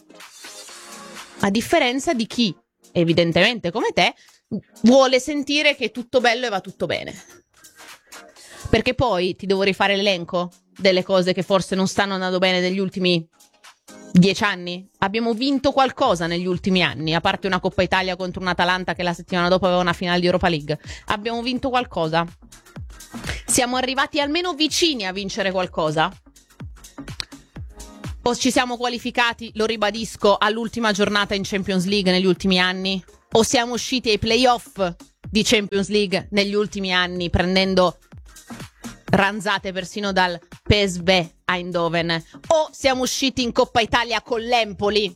a differenza di chi evidentemente come te vuole sentire che è tutto bello e va tutto bene. Perché poi ti devo rifare l'elenco delle cose che forse non stanno andando bene negli ultimi dieci anni. Abbiamo vinto qualcosa negli ultimi anni, a parte una Coppa Italia contro un Atalanta che la settimana dopo aveva una finale di Europa League. Abbiamo vinto qualcosa. Siamo arrivati almeno vicini a vincere qualcosa. O ci siamo qualificati, lo ribadisco, all'ultima giornata in Champions League negli ultimi anni? O siamo usciti ai playoff di Champions League negli ultimi anni prendendo ranzate persino dal P S V Eindhoven? O siamo usciti in Coppa Italia con l'Empoli?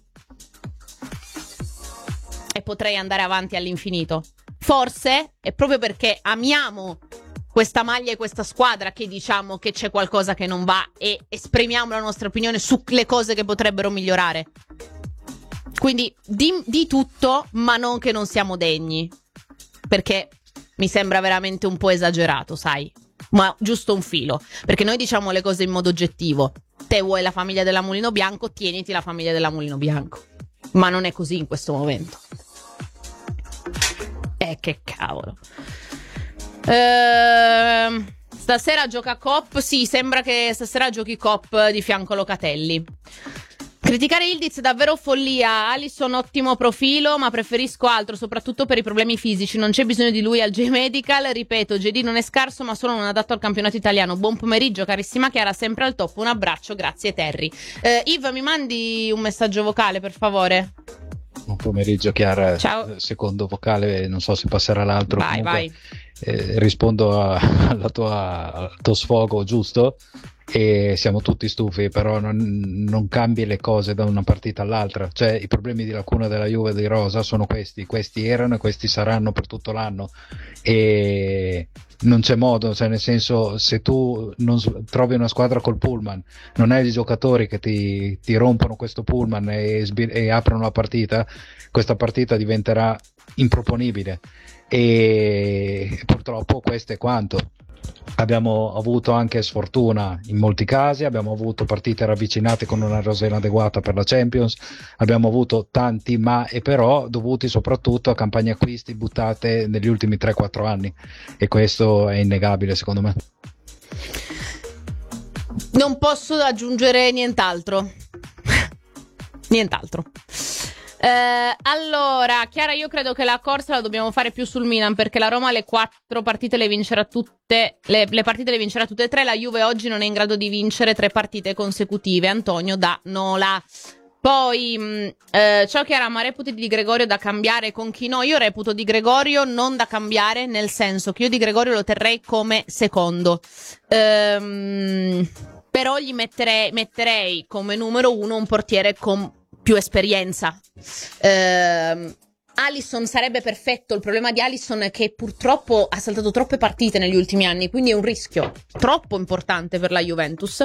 E potrei andare avanti all'infinito. Forse è proprio perché amiamo questa maglia e questa squadra che diciamo che c'è qualcosa che non va e esprimiamo la nostra opinione sulle cose che potrebbero migliorare. Quindi di, di tutto, ma non che non siamo degni, perché mi sembra veramente un po' esagerato, sai, ma giusto un filo, perché noi diciamo le cose in modo oggettivo. Te vuoi la famiglia della Mulino Bianco, tieniti la famiglia della Mulino Bianco, ma non è così in questo momento. Eh, che cavolo. Ehm, stasera gioca Coop. Sì, sembra che stasera giochi Coop di fianco a Locatelli. Criticare Ildiz è davvero follia. Alisson ottimo profilo, ma preferisco altro, soprattutto per i problemi fisici. Non c'è bisogno di lui al J-Medical. Ripeto, J D non è scarso, ma solo non adatto al campionato italiano. Buon pomeriggio, carissima Chiara, sempre al top. Un abbraccio, grazie Terry. eh, Yves, mi mandi un messaggio vocale, per favore? Buon pomeriggio Chiara. Ciao. Secondo vocale, non so se passerà l'altro. Vai, comunque, vai. Eh, rispondo a, alla tua, al tuo sfogo, giusto? E siamo tutti stufi, però non, non cambi le cose da una partita all'altra. Cioè, i problemi di lacuna della Juve di Rosa sono questi, questi erano e questi saranno per tutto l'anno, e non c'è modo, cioè nel senso, se tu non trovi una squadra col pullman, non hai i giocatori che ti, ti rompono questo pullman e, e aprono la partita, questa partita diventerà improponibile, e purtroppo questo è quanto. Abbiamo avuto anche sfortuna in molti casi, abbiamo avuto partite ravvicinate con una rosa inadeguata per la Champions, abbiamo avuto tanti ma e però dovuti soprattutto a campagne acquisti buttate negli ultimi tre quattro anni, e questo è innegabile secondo me. Non posso aggiungere nient'altro. Nient'altro. Eh, allora, Chiara, io credo che la corsa la dobbiamo fare più sul Milan, perché la Roma le quattro partite le vincerà tutte, le, le partite le vincerà tutte e tre. La Juve oggi non è in grado di vincere tre partite consecutive. Antonio da Nola. Poi, mh, eh, ciao Chiara, ma reputi Di Gregorio da cambiare con chi? No, io reputo Di Gregorio non da cambiare, nel senso che io Di Gregorio lo terrei come secondo. Ehm, però gli metterei, metterei come numero uno un portiere con più esperienza. Uh, Alisson sarebbe perfetto. Il problema di Alisson è che purtroppo ha saltato troppe partite negli ultimi anni, quindi è un rischio troppo importante per la Juventus.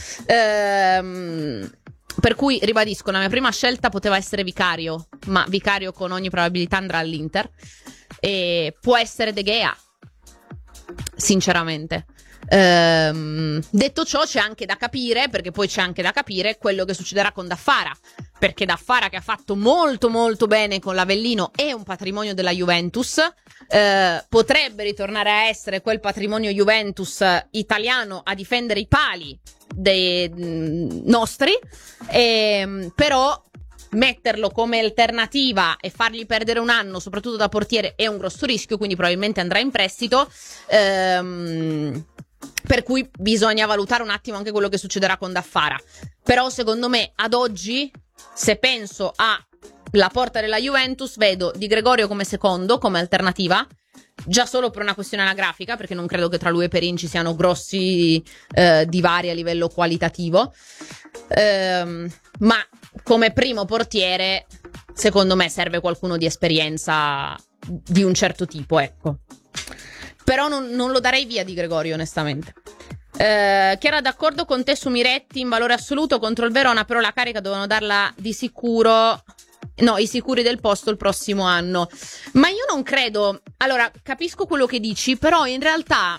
Uh, per cui ribadisco, la mia prima scelta poteva essere Vicario, ma Vicario con ogni probabilità andrà all'Inter, e può essere De Gea, sinceramente. Um, detto ciò, c'è anche da capire, perché poi c'è anche da capire quello che succederà con Daffara, perché Daffara, che ha fatto molto molto bene con l'Avellino, è un patrimonio della Juventus, uh, potrebbe ritornare a essere quel patrimonio Juventus italiano a difendere i pali dei mm, nostri, e, però metterlo come alternativa e fargli perdere un anno, soprattutto da portiere, è un grosso rischio, quindi probabilmente andrà in prestito. Um, per cui bisogna valutare un attimo anche quello che succederà con Daffara. Però secondo me ad oggi, se penso alla porta della Juventus, vedo Di Gregorio come secondo, come alternativa, già solo per una questione anagrafica, perché non credo che tra lui e Perin ci siano grossi eh, divari a livello qualitativo, ehm, ma come primo portiere secondo me serve qualcuno di esperienza di un certo tipo, ecco. Però non, non lo darei via Di Gregorio, onestamente. Eh, Chiara, d'accordo con te su Miretti in valore assoluto contro il Verona, però la carica dovevano darla di sicuro, no, i sicuri del posto il prossimo anno. Ma io non credo. Allora, capisco quello che dici, però in realtà,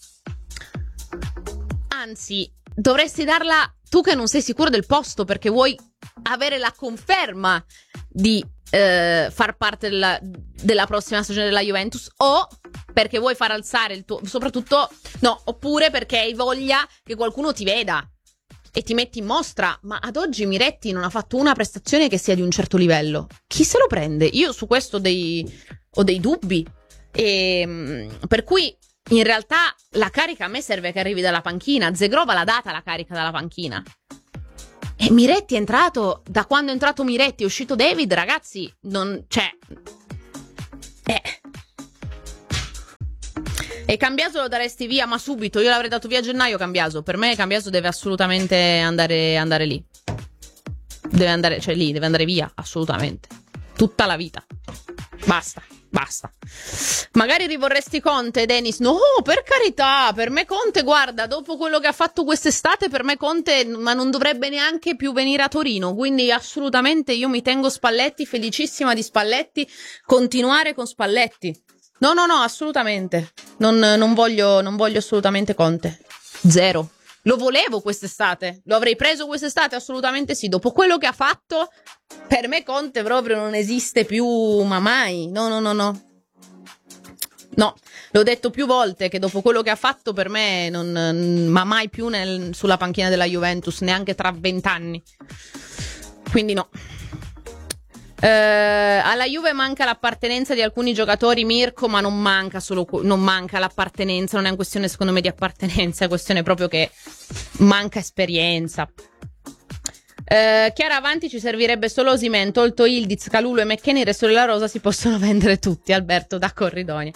anzi, dovresti darla tu che non sei sicuro del posto, perché vuoi avere la conferma di eh, far parte della, della prossima stagione della Juventus, o perché vuoi far alzare il tuo, soprattutto, no, oppure perché hai voglia che qualcuno ti veda e ti metti in mostra. Ma ad oggi Miretti non ha fatto una prestazione che sia di un certo livello. Chi se lo prende? Io su questo ho dei, ho dei dubbi, e, per cui in realtà la carica a me serve che arrivi dalla panchina. Zegrova l'ha data la carica dalla panchina, e E Miretti è entrato, da quando è entrato Miretti è uscito David, ragazzi, non, cioè, eh. E Cambiaso lo daresti via, ma subito, io l'avrei dato via a gennaio Cambiaso, per me Cambiaso deve assolutamente andare, andare lì, deve andare, cioè lì, deve andare via, assolutamente, tutta la vita, basta. Basta. Magari rivorresti Conte, Dennis? No, per carità, per me Conte, guarda, dopo quello che ha fatto quest'estate, per me Conte, ma non dovrebbe neanche più venire a Torino, quindi assolutamente io mi tengo Spalletti, felicissima di Spalletti, continuare con Spalletti. No, no, no, assolutamente, non, non voglio, non voglio assolutamente Conte, zero. Lo volevo quest'estate, lo avrei preso quest'estate, assolutamente sì. Dopo quello che ha fatto, per me Conte proprio non esiste più, ma mai. No, no, no, no. No, l'ho detto più volte che dopo quello che ha fatto per me, non, ma mai più nel, sulla panchina della Juventus, neanche tra vent'anni. Quindi no. Uh, alla Juve manca l'appartenenza di alcuni giocatori, Mirko, ma non manca solo non manca l'appartenenza, non è una questione secondo me di appartenenza, è una questione proprio che manca esperienza. Uh, Chiara, avanti ci servirebbe solo Osimhen, tolto Ildiz, Kalulu e McKennie, il resto della rosa si possono vendere tutti. Alberto da Corridonia.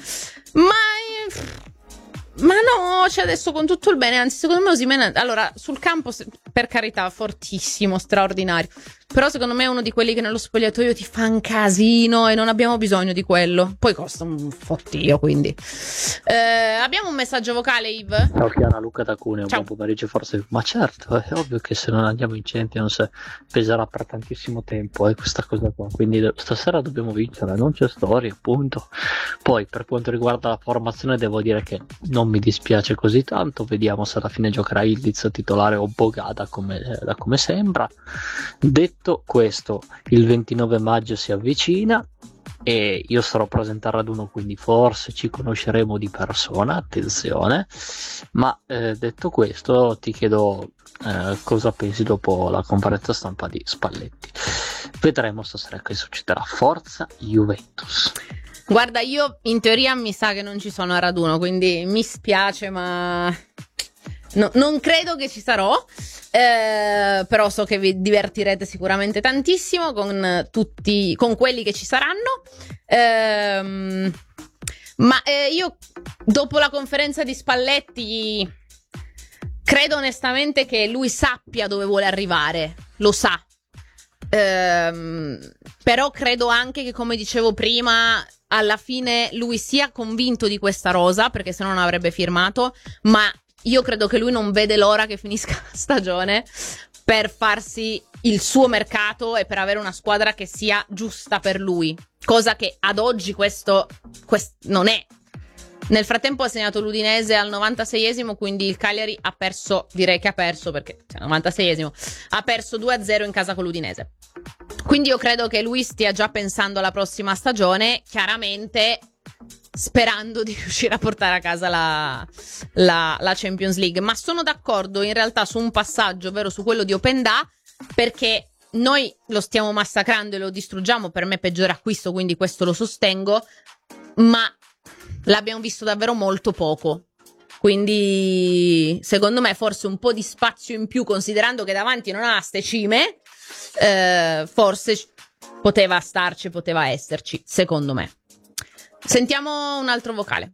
Ma Ma no, cioè adesso con tutto il bene, anzi secondo me Osimhen, allora sul campo per carità fortissimo, straordinario, però secondo me è uno di quelli che nello spogliatoio ti fa un casino e non abbiamo bisogno di quello, poi costa un fottio, quindi eh, abbiamo un messaggio vocale, Yves? Ciao Chiara, Luca da Cuneo, Ciao. buon pomeriggio. Forse, ma certo, è ovvio che se non andiamo in Champions peserà per tantissimo tempo eh, questa cosa qua, quindi stasera dobbiamo vincere, non c'è storia, appunto. Poi per quanto riguarda la formazione devo dire che non mi dispiace così tanto, vediamo se alla fine giocherà Ildiz titolare o Bogada come, da come sembra. Detto questo, il ventinove maggio si avvicina e io sarò presente al raduno, quindi forse ci conosceremo di persona, attenzione, ma eh, detto questo ti chiedo eh, cosa pensi dopo la conferenza stampa di Spalletti. Vedremo stasera che succederà. Forza Juventus. Guarda, io in teoria mi sa che non ci sono a raduno, quindi mi spiace, ma no, non credo che ci sarò, eh, però so che vi divertirete sicuramente tantissimo con tutti, con quelli che ci saranno. Ehm, ma eh, io dopo la conferenza di Spalletti credo onestamente che lui sappia dove vuole arrivare, lo sa. Ehm, però credo anche che, come dicevo prima, alla fine lui sia convinto di questa rosa, perché se no non avrebbe firmato, ma io credo che lui non vede l'ora che finisca la stagione per farsi il suo mercato e per avere una squadra che sia giusta per lui, cosa che ad oggi questo, questo non è. Nel frattempo ha segnato l'Udinese al novantaseiesimo, quindi il Cagliari ha perso, direi che ha perso perché cioè, novantaseiesimo, ha perso due a zero in casa con l'Udinese. Quindi io credo che lui stia già pensando alla prossima stagione, chiaramente sperando di riuscire a portare a casa la, la, la Champions League. Ma sono d'accordo in realtà su un passaggio, ovvero su quello di Openda, perché noi lo stiamo massacrando e lo distruggiamo, per me peggiore acquisto, quindi questo lo sostengo, ma l'abbiamo visto davvero molto poco. Quindi secondo me forse un po' di spazio in più, considerando che davanti non ha ste cime, eh, forse poteva starci, poteva esserci, secondo me. Sentiamo un altro vocale.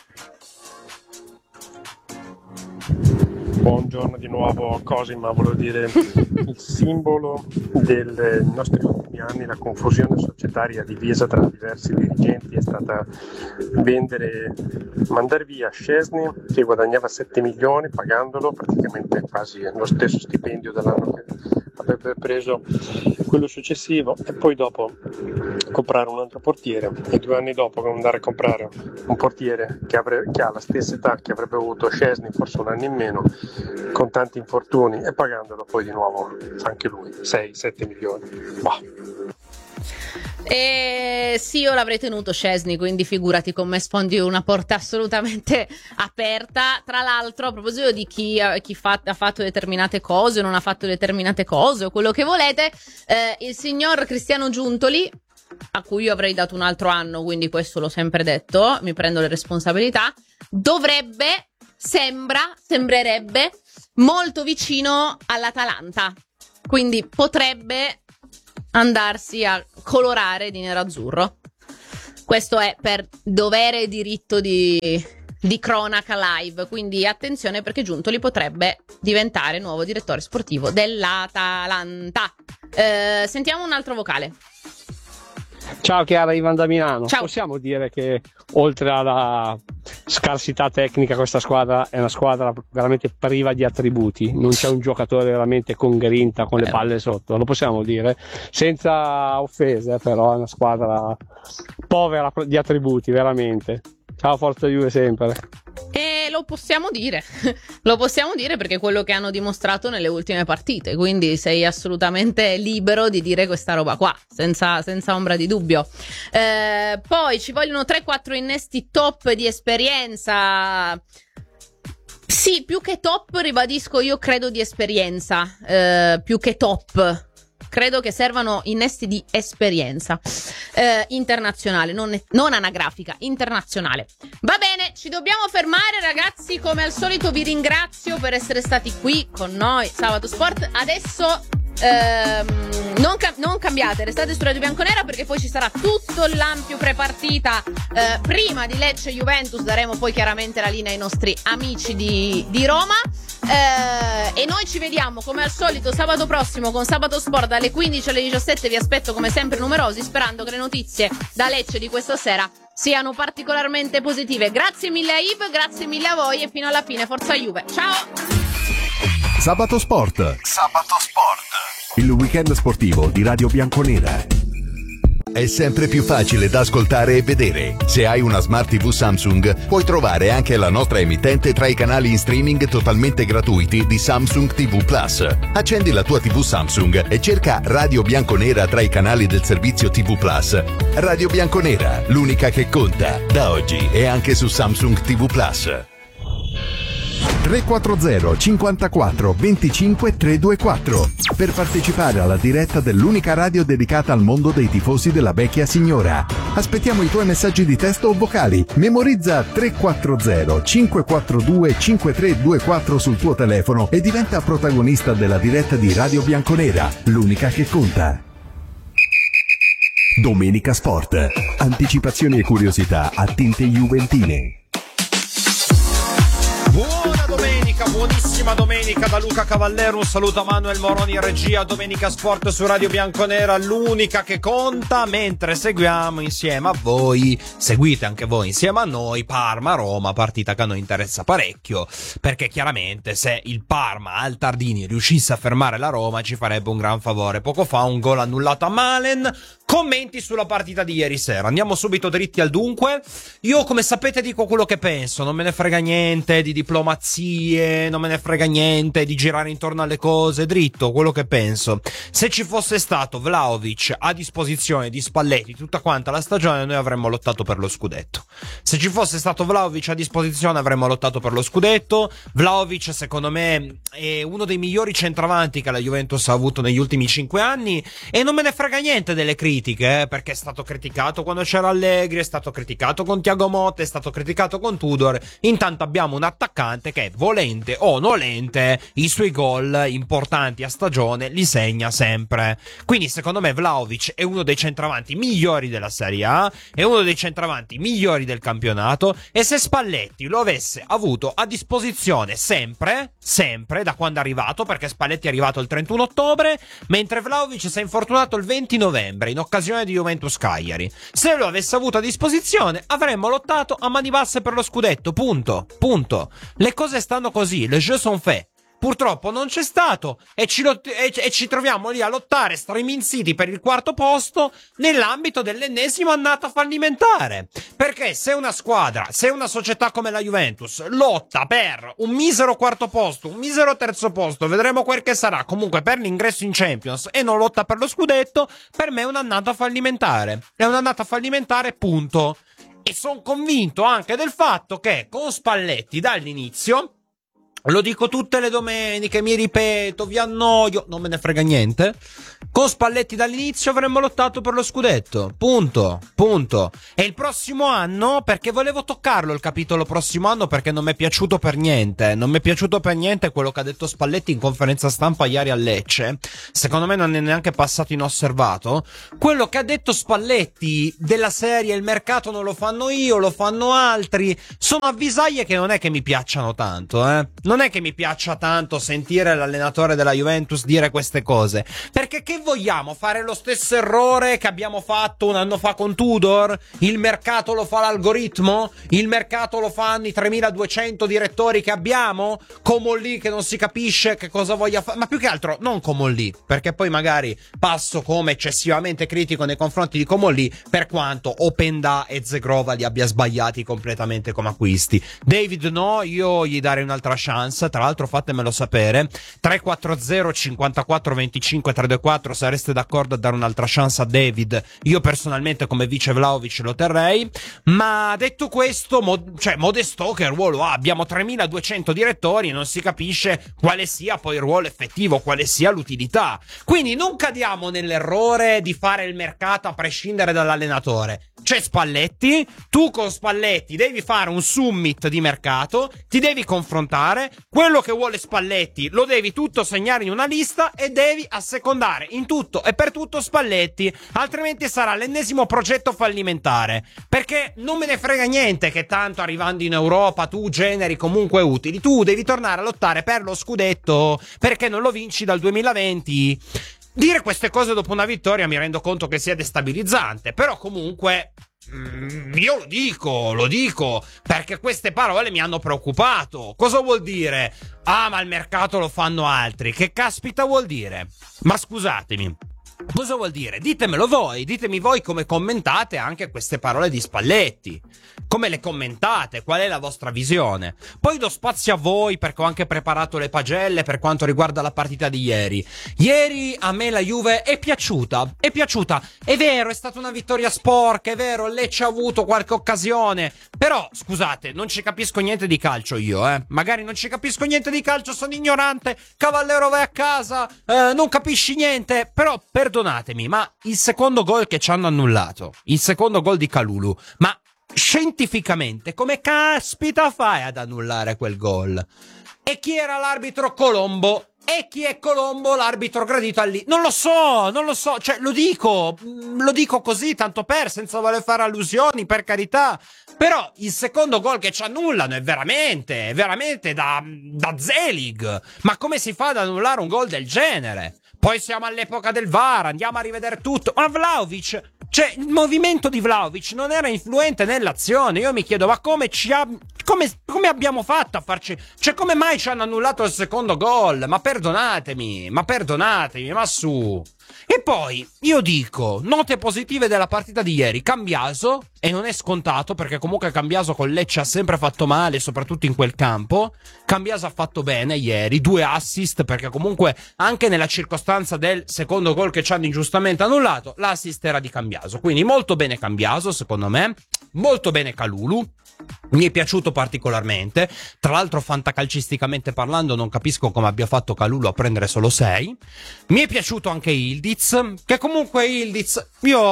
Buongiorno di nuovo Cosima, volevo dire il simbolo dei nostri ultimi anni, la confusione societaria divisa tra diversi dirigenti è stata vendere, mandare via Szczesny che guadagnava sette milioni pagandolo praticamente quasi lo stesso stipendio dell'anno che avrebbe preso quello successivo, e poi dopo comprare un altro portiere e due anni dopo andare a comprare un portiere che, avrebbe, che ha la stessa età che avrebbe avuto Szczesny, forse un anno in meno, con tanti infortuni, e pagandolo poi di nuovo anche lui sei sette milioni. Bah. E sì, io l'avrei tenuto Szczesny, quindi figurati, con me sfondi una porta assolutamente aperta. Tra l'altro, a proposito di chi, chi fa, ha fatto determinate cose o non ha fatto determinate cose o quello che volete, eh, il signor Cristiano Giuntoli, a cui io avrei dato un altro anno, quindi questo l'ho sempre detto, mi prendo le responsabilità, dovrebbe, sembra, sembrerebbe molto vicino all'Atalanta. quindi potrebbe andarsi a colorare di nero-azzurro. Questo è per dovere e diritto di, di cronaca live, quindi attenzione perché Giuntoli potrebbe diventare nuovo direttore sportivo dell'Atalanta. Eh, sentiamo un altro vocale. Ciao Chiara, Ivan da Milano. Ciao. Possiamo dire che oltre alla scarsità tecnica questa squadra è una squadra veramente priva di attributi, non c'è un giocatore veramente con grinta, con le palle sotto, lo possiamo dire senza offese, però è una squadra povera di attributi veramente. Ciao, forza Juve sempre. E lo possiamo dire, lo possiamo dire perché è quello che hanno dimostrato nelle ultime partite, quindi sei assolutamente libero di dire questa roba qua, senza, senza ombra di dubbio. Eh, poi ci vogliono tre quattro innesti top di esperienza. Sì, più che top, ribadisco, io credo di esperienza, eh, più che top. Credo che servano innesti di esperienza eh, internazionale, non, non anagrafica, internazionale. Va bene, ci dobbiamo fermare ragazzi, come al solito vi ringrazio per essere stati qui con noi, Sabato Sport. Adesso ehm, non, cam- non cambiate, restate su Radio Bianconera perché poi ci sarà tutto l'ampio prepartita eh, prima di Lecce Juventus, daremo poi chiaramente la linea ai nostri amici di, di Roma. Eh, e noi ci vediamo come al solito sabato prossimo con Sabato Sport dalle quindici alle diciassette. Vi aspetto come sempre numerosi, sperando che le notizie da Lecce di questa sera siano particolarmente positive. Grazie mille a Yves, grazie mille a voi e fino alla fine forza Juve. Ciao. Sabato Sport. Sabato Sport. Il weekend sportivo di Radio Bianconera. È sempre più facile da ascoltare e vedere. Se hai una Smart tivù Samsung, puoi trovare anche la nostra emittente tra i canali in streaming totalmente gratuiti di Samsung tivù Plus. Accendi la tua tivù Samsung e cerca Radio Bianconera tra i canali del servizio tivù Plus. Radio Bianconera, l'unica che conta, da oggi e anche su Samsung tivù Plus. tre quattro zero cinquantaquattro venticinque trecentoventiquattro per partecipare alla diretta dell'unica radio dedicata al mondo dei tifosi della vecchia signora. Aspettiamo i tuoi messaggi di testo o vocali. Memorizza tre quattro zero cinque quattro due cinque tre due quattro sul tuo telefono e diventa protagonista della diretta di Radio Bianconera, l'unica che conta. Domenica Sport. Anticipazioni e curiosità a tinte juventine. Buona domenica, buonissima domenica da Luca Cavallero, un saluto a Manuel Moroni in regia. Domenica Sport su Radio Bianconera, l'unica che conta, mentre seguiamo insieme a voi, seguite anche voi insieme a noi Parma-Roma, partita che a noi interessa parecchio, perché chiaramente se il Parma al Tardini riuscisse a fermare la Roma ci farebbe un gran favore. Poco fa un gol annullato a Malen. Commenti sulla partita di ieri sera. Andiamo subito dritti al dunque. Io, come sapete, dico quello che penso. Non me ne frega niente di diplomazie, non me ne frega niente di girare intorno alle cose. Dritto, quello che penso. Se ci fosse stato Vlahovic a disposizione di Spalletti tutta quanta la stagione, noi avremmo lottato per lo scudetto. Se ci fosse stato Vlahovic a disposizione, avremmo lottato per lo scudetto. Vlahovic, secondo me, è uno dei migliori centravanti che la Juventus ha avuto negli ultimi cinque anni. E non me ne frega niente delle critiche. Eh, perché è stato criticato quando c'era Allegri, è stato criticato con Thiago Motta, è stato criticato con Tudor. Intanto abbiamo un attaccante che, volente o nolente, i suoi gol importanti a stagione li segna sempre. Quindi secondo me Vlahovic è uno dei centravanti migliori della Serie A, è uno dei centravanti migliori del campionato, e se Spalletti lo avesse avuto a disposizione sempre, sempre, da quando è arrivato, perché Spalletti è arrivato il trentuno ottobre, mentre Vlahovic si è infortunato il venti novembre in occasione di Juventus Cagliari. Se lo avesse avuto a disposizione avremmo lottato a mani basse per lo scudetto, punto, punto. Le cose stanno così, le jeux sont faits. Purtroppo non c'è stato e ci, lot- e, e ci troviamo lì a lottare striminziti per il quarto posto nell'ambito dell'ennesima annata fallimentare. Perché se una squadra, se una società come la Juventus lotta per un misero quarto posto, un misero terzo posto, vedremo quel che sarà, comunque per l'ingresso in Champions, e non lotta per lo scudetto, per me è un'annata fallimentare. È un'annata fallimentare, punto. E sono convinto anche del fatto che con Spalletti dall'inizio lo dico tutte le domeniche, mi ripeto, vi annoio, non me ne frega niente. Con Spalletti dall'inizio avremmo lottato per lo scudetto. Punto, punto. E il prossimo anno, perché volevo toccarlo il capitolo prossimo anno, perché non mi è piaciuto per niente. Non mi è piaciuto per niente quello che ha detto Spalletti in conferenza stampa ieri a Lecce. Secondo me non è neanche passato inosservato. Quello che ha detto Spalletti della serie il mercato non lo fanno io, lo fanno altri. Sono avvisaglie che non è che mi piacciono tanto, eh. Non è che mi piaccia tanto sentire l'allenatore della Juventus dire queste cose. Perché che vogliamo? Fare lo stesso errore che abbiamo fatto un anno fa con Tudor? Il mercato lo fa l'algoritmo? Il mercato lo fanno i tremiladuecento direttori che abbiamo? Comolli che non si capisce che cosa voglia fare. Ma più che altro non Comolli, perché poi magari passo come eccessivamente critico nei confronti di Comolli, per quanto Openda e Zegrova li abbia sbagliati completamente come acquisti. David no, io gli darei un'altra chance, tra l'altro fatemelo sapere. Tre quattro zero cinquantaquattro venticinque trecentoquaranta, sareste d'accordo a dare un'altra chance a David? Io personalmente come vice Vlahovic lo terrei. Ma detto questo, mo- cioè modesto che ruolo ha? Abbiamo tremiladuecento direttori e non si capisce quale sia poi il ruolo effettivo, quale sia l'utilità. Quindi non cadiamo nell'errore di fare il mercato a prescindere dall'allenatore. C'è Spalletti, tu con Spalletti devi fare un summit di mercato, ti devi confrontare, quello che vuole Spalletti lo devi tutto segnare in una lista e devi assecondare in tutto e per tutto Spalletti, altrimenti sarà l'ennesimo progetto fallimentare, perché non me ne frega niente che tanto arrivando in Europa tu generi comunque utili, tu devi tornare a lottare per lo scudetto perché non lo vinci dal duemilaventi. Dire queste cose dopo una vittoria mi rendo conto che sia destabilizzante, però comunque mm, io lo dico, lo dico, perché queste parole mi hanno preoccupato. Cosa vuol dire? Ah, ma il mercato lo fanno altri. Che caspita vuol dire? Ma scusatemi, cosa vuol dire? Ditemelo voi, ditemi voi come commentate anche queste parole di Spalletti. Come le commentate? Qual è la vostra visione? Poi do spazio a voi perché ho anche preparato le pagelle per quanto riguarda la partita di ieri. Ieri a me la Juve è piaciuta, è piaciuta. È vero, è stata una vittoria sporca, è vero, Lecce ha avuto qualche occasione. Però, scusate, non ci capisco niente di calcio io, eh. Magari non ci capisco niente di calcio, sono ignorante. Cavallero, vai a casa, eh, non capisci niente. Però, perdonatemi, ma il secondo gol che ci hanno annullato, il secondo gol di Kalulu, ma scientificamente come caspita fai ad annullare quel gol? E chi era l'arbitro? Colombo. E chi è Colombo, l'arbitro gradito lì? Non lo so, non lo so, cioè lo dico, lo dico così, tanto per, senza voler fare allusioni, per carità. Però il secondo gol che ci annullano è veramente, è veramente da, da Zelig. Ma come si fa ad annullare un gol del genere? Poi siamo all'epoca del V A R, andiamo a rivedere tutto. Ma Vlahovic, cioè il movimento di Vlahovic non era influente nell'azione. Io mi chiedo, ma come ci ha, come, come abbiamo fatto a farci, cioè come mai ci hanno annullato il secondo gol? Ma perdonatemi, ma perdonatemi, ma su. E poi io dico, note positive della partita di ieri: Cambiaso, e non è scontato perché comunque Cambiaso con Lecce ha sempre fatto male, soprattutto in quel campo. Cambiaso ha fatto bene ieri, due assist, perché comunque anche nella circostanza del secondo gol che ci hanno ingiustamente annullato, l'assist era di Cambiaso, quindi molto bene Cambiaso secondo me, molto bene Kalulu. Mi è piaciuto particolarmente. Tra l'altro, fantacalcisticamente parlando, non capisco come abbia fatto Kalulu a prendere solo sei. Mi è piaciuto anche Ildiz, che comunque Ildiz, io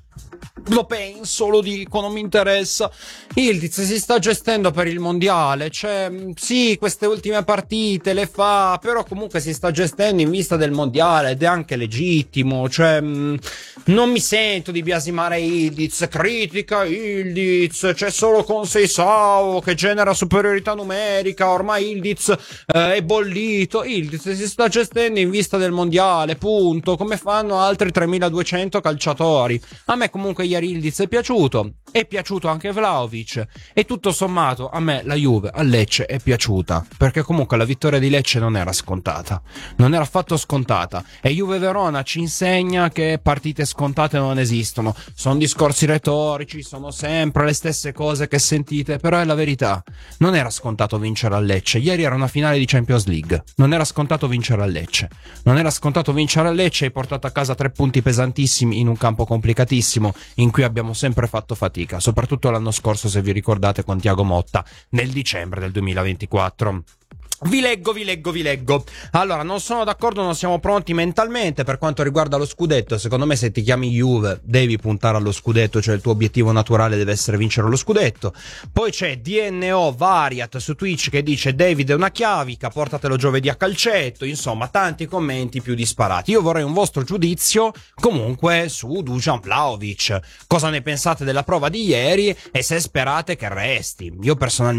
lo penso, lo dico, non mi interessa. Ildiz si sta gestendo per il mondiale, cioè sì, queste ultime partite le fa, però comunque si sta gestendo in vista del mondiale ed è anche legittimo, cioè non mi sento di biasimare Ildiz. Critica Ildiz, c'è solo con Seisao che genera superiorità numerica, ormai Ildiz eh, è bollito. Ildiz si sta gestendo in vista del mondiale, punto, come fanno altri tremiladuecento calciatori. A me comunque ieri Ildiz è piaciuto, è piaciuto anche Vlahovic, e tutto sommato a me la Juve a Lecce è piaciuta, perché comunque la vittoria di Lecce non era scontata, non era affatto scontata, e Juve Verona ci insegna che partite scontate non esistono. Sono discorsi retorici, sono sempre le stesse cose che sentite, però è la verità. Non era scontato vincere a Lecce, ieri era una finale di Champions League, non era scontato vincere a Lecce, non era scontato vincere a Lecce. Hai portato a casa tre punti pesantissimi in un campo complicatissimo in cui abbiamo sempre fatto fatica, soprattutto l'anno scorso, se vi ricordate, con Thiago Motta nel dicembre del duemilaventiquattro. Vi leggo, vi leggo, vi leggo. Allora, non sono d'accordo, non siamo pronti mentalmente per quanto riguarda lo scudetto. Secondo me, se ti chiami Juve, devi puntare allo scudetto, cioè il tuo obiettivo naturale deve essere vincere lo scudetto. Poi c'è D N O Variat su Twitch che dice David è una chiavica, portatelo giovedì a calcetto. Insomma, tanti commenti più disparati. Io vorrei un vostro giudizio comunque su Dusan Vlahovic. Cosa ne pensate della prova di ieri e se sperate che resti? Io personalmente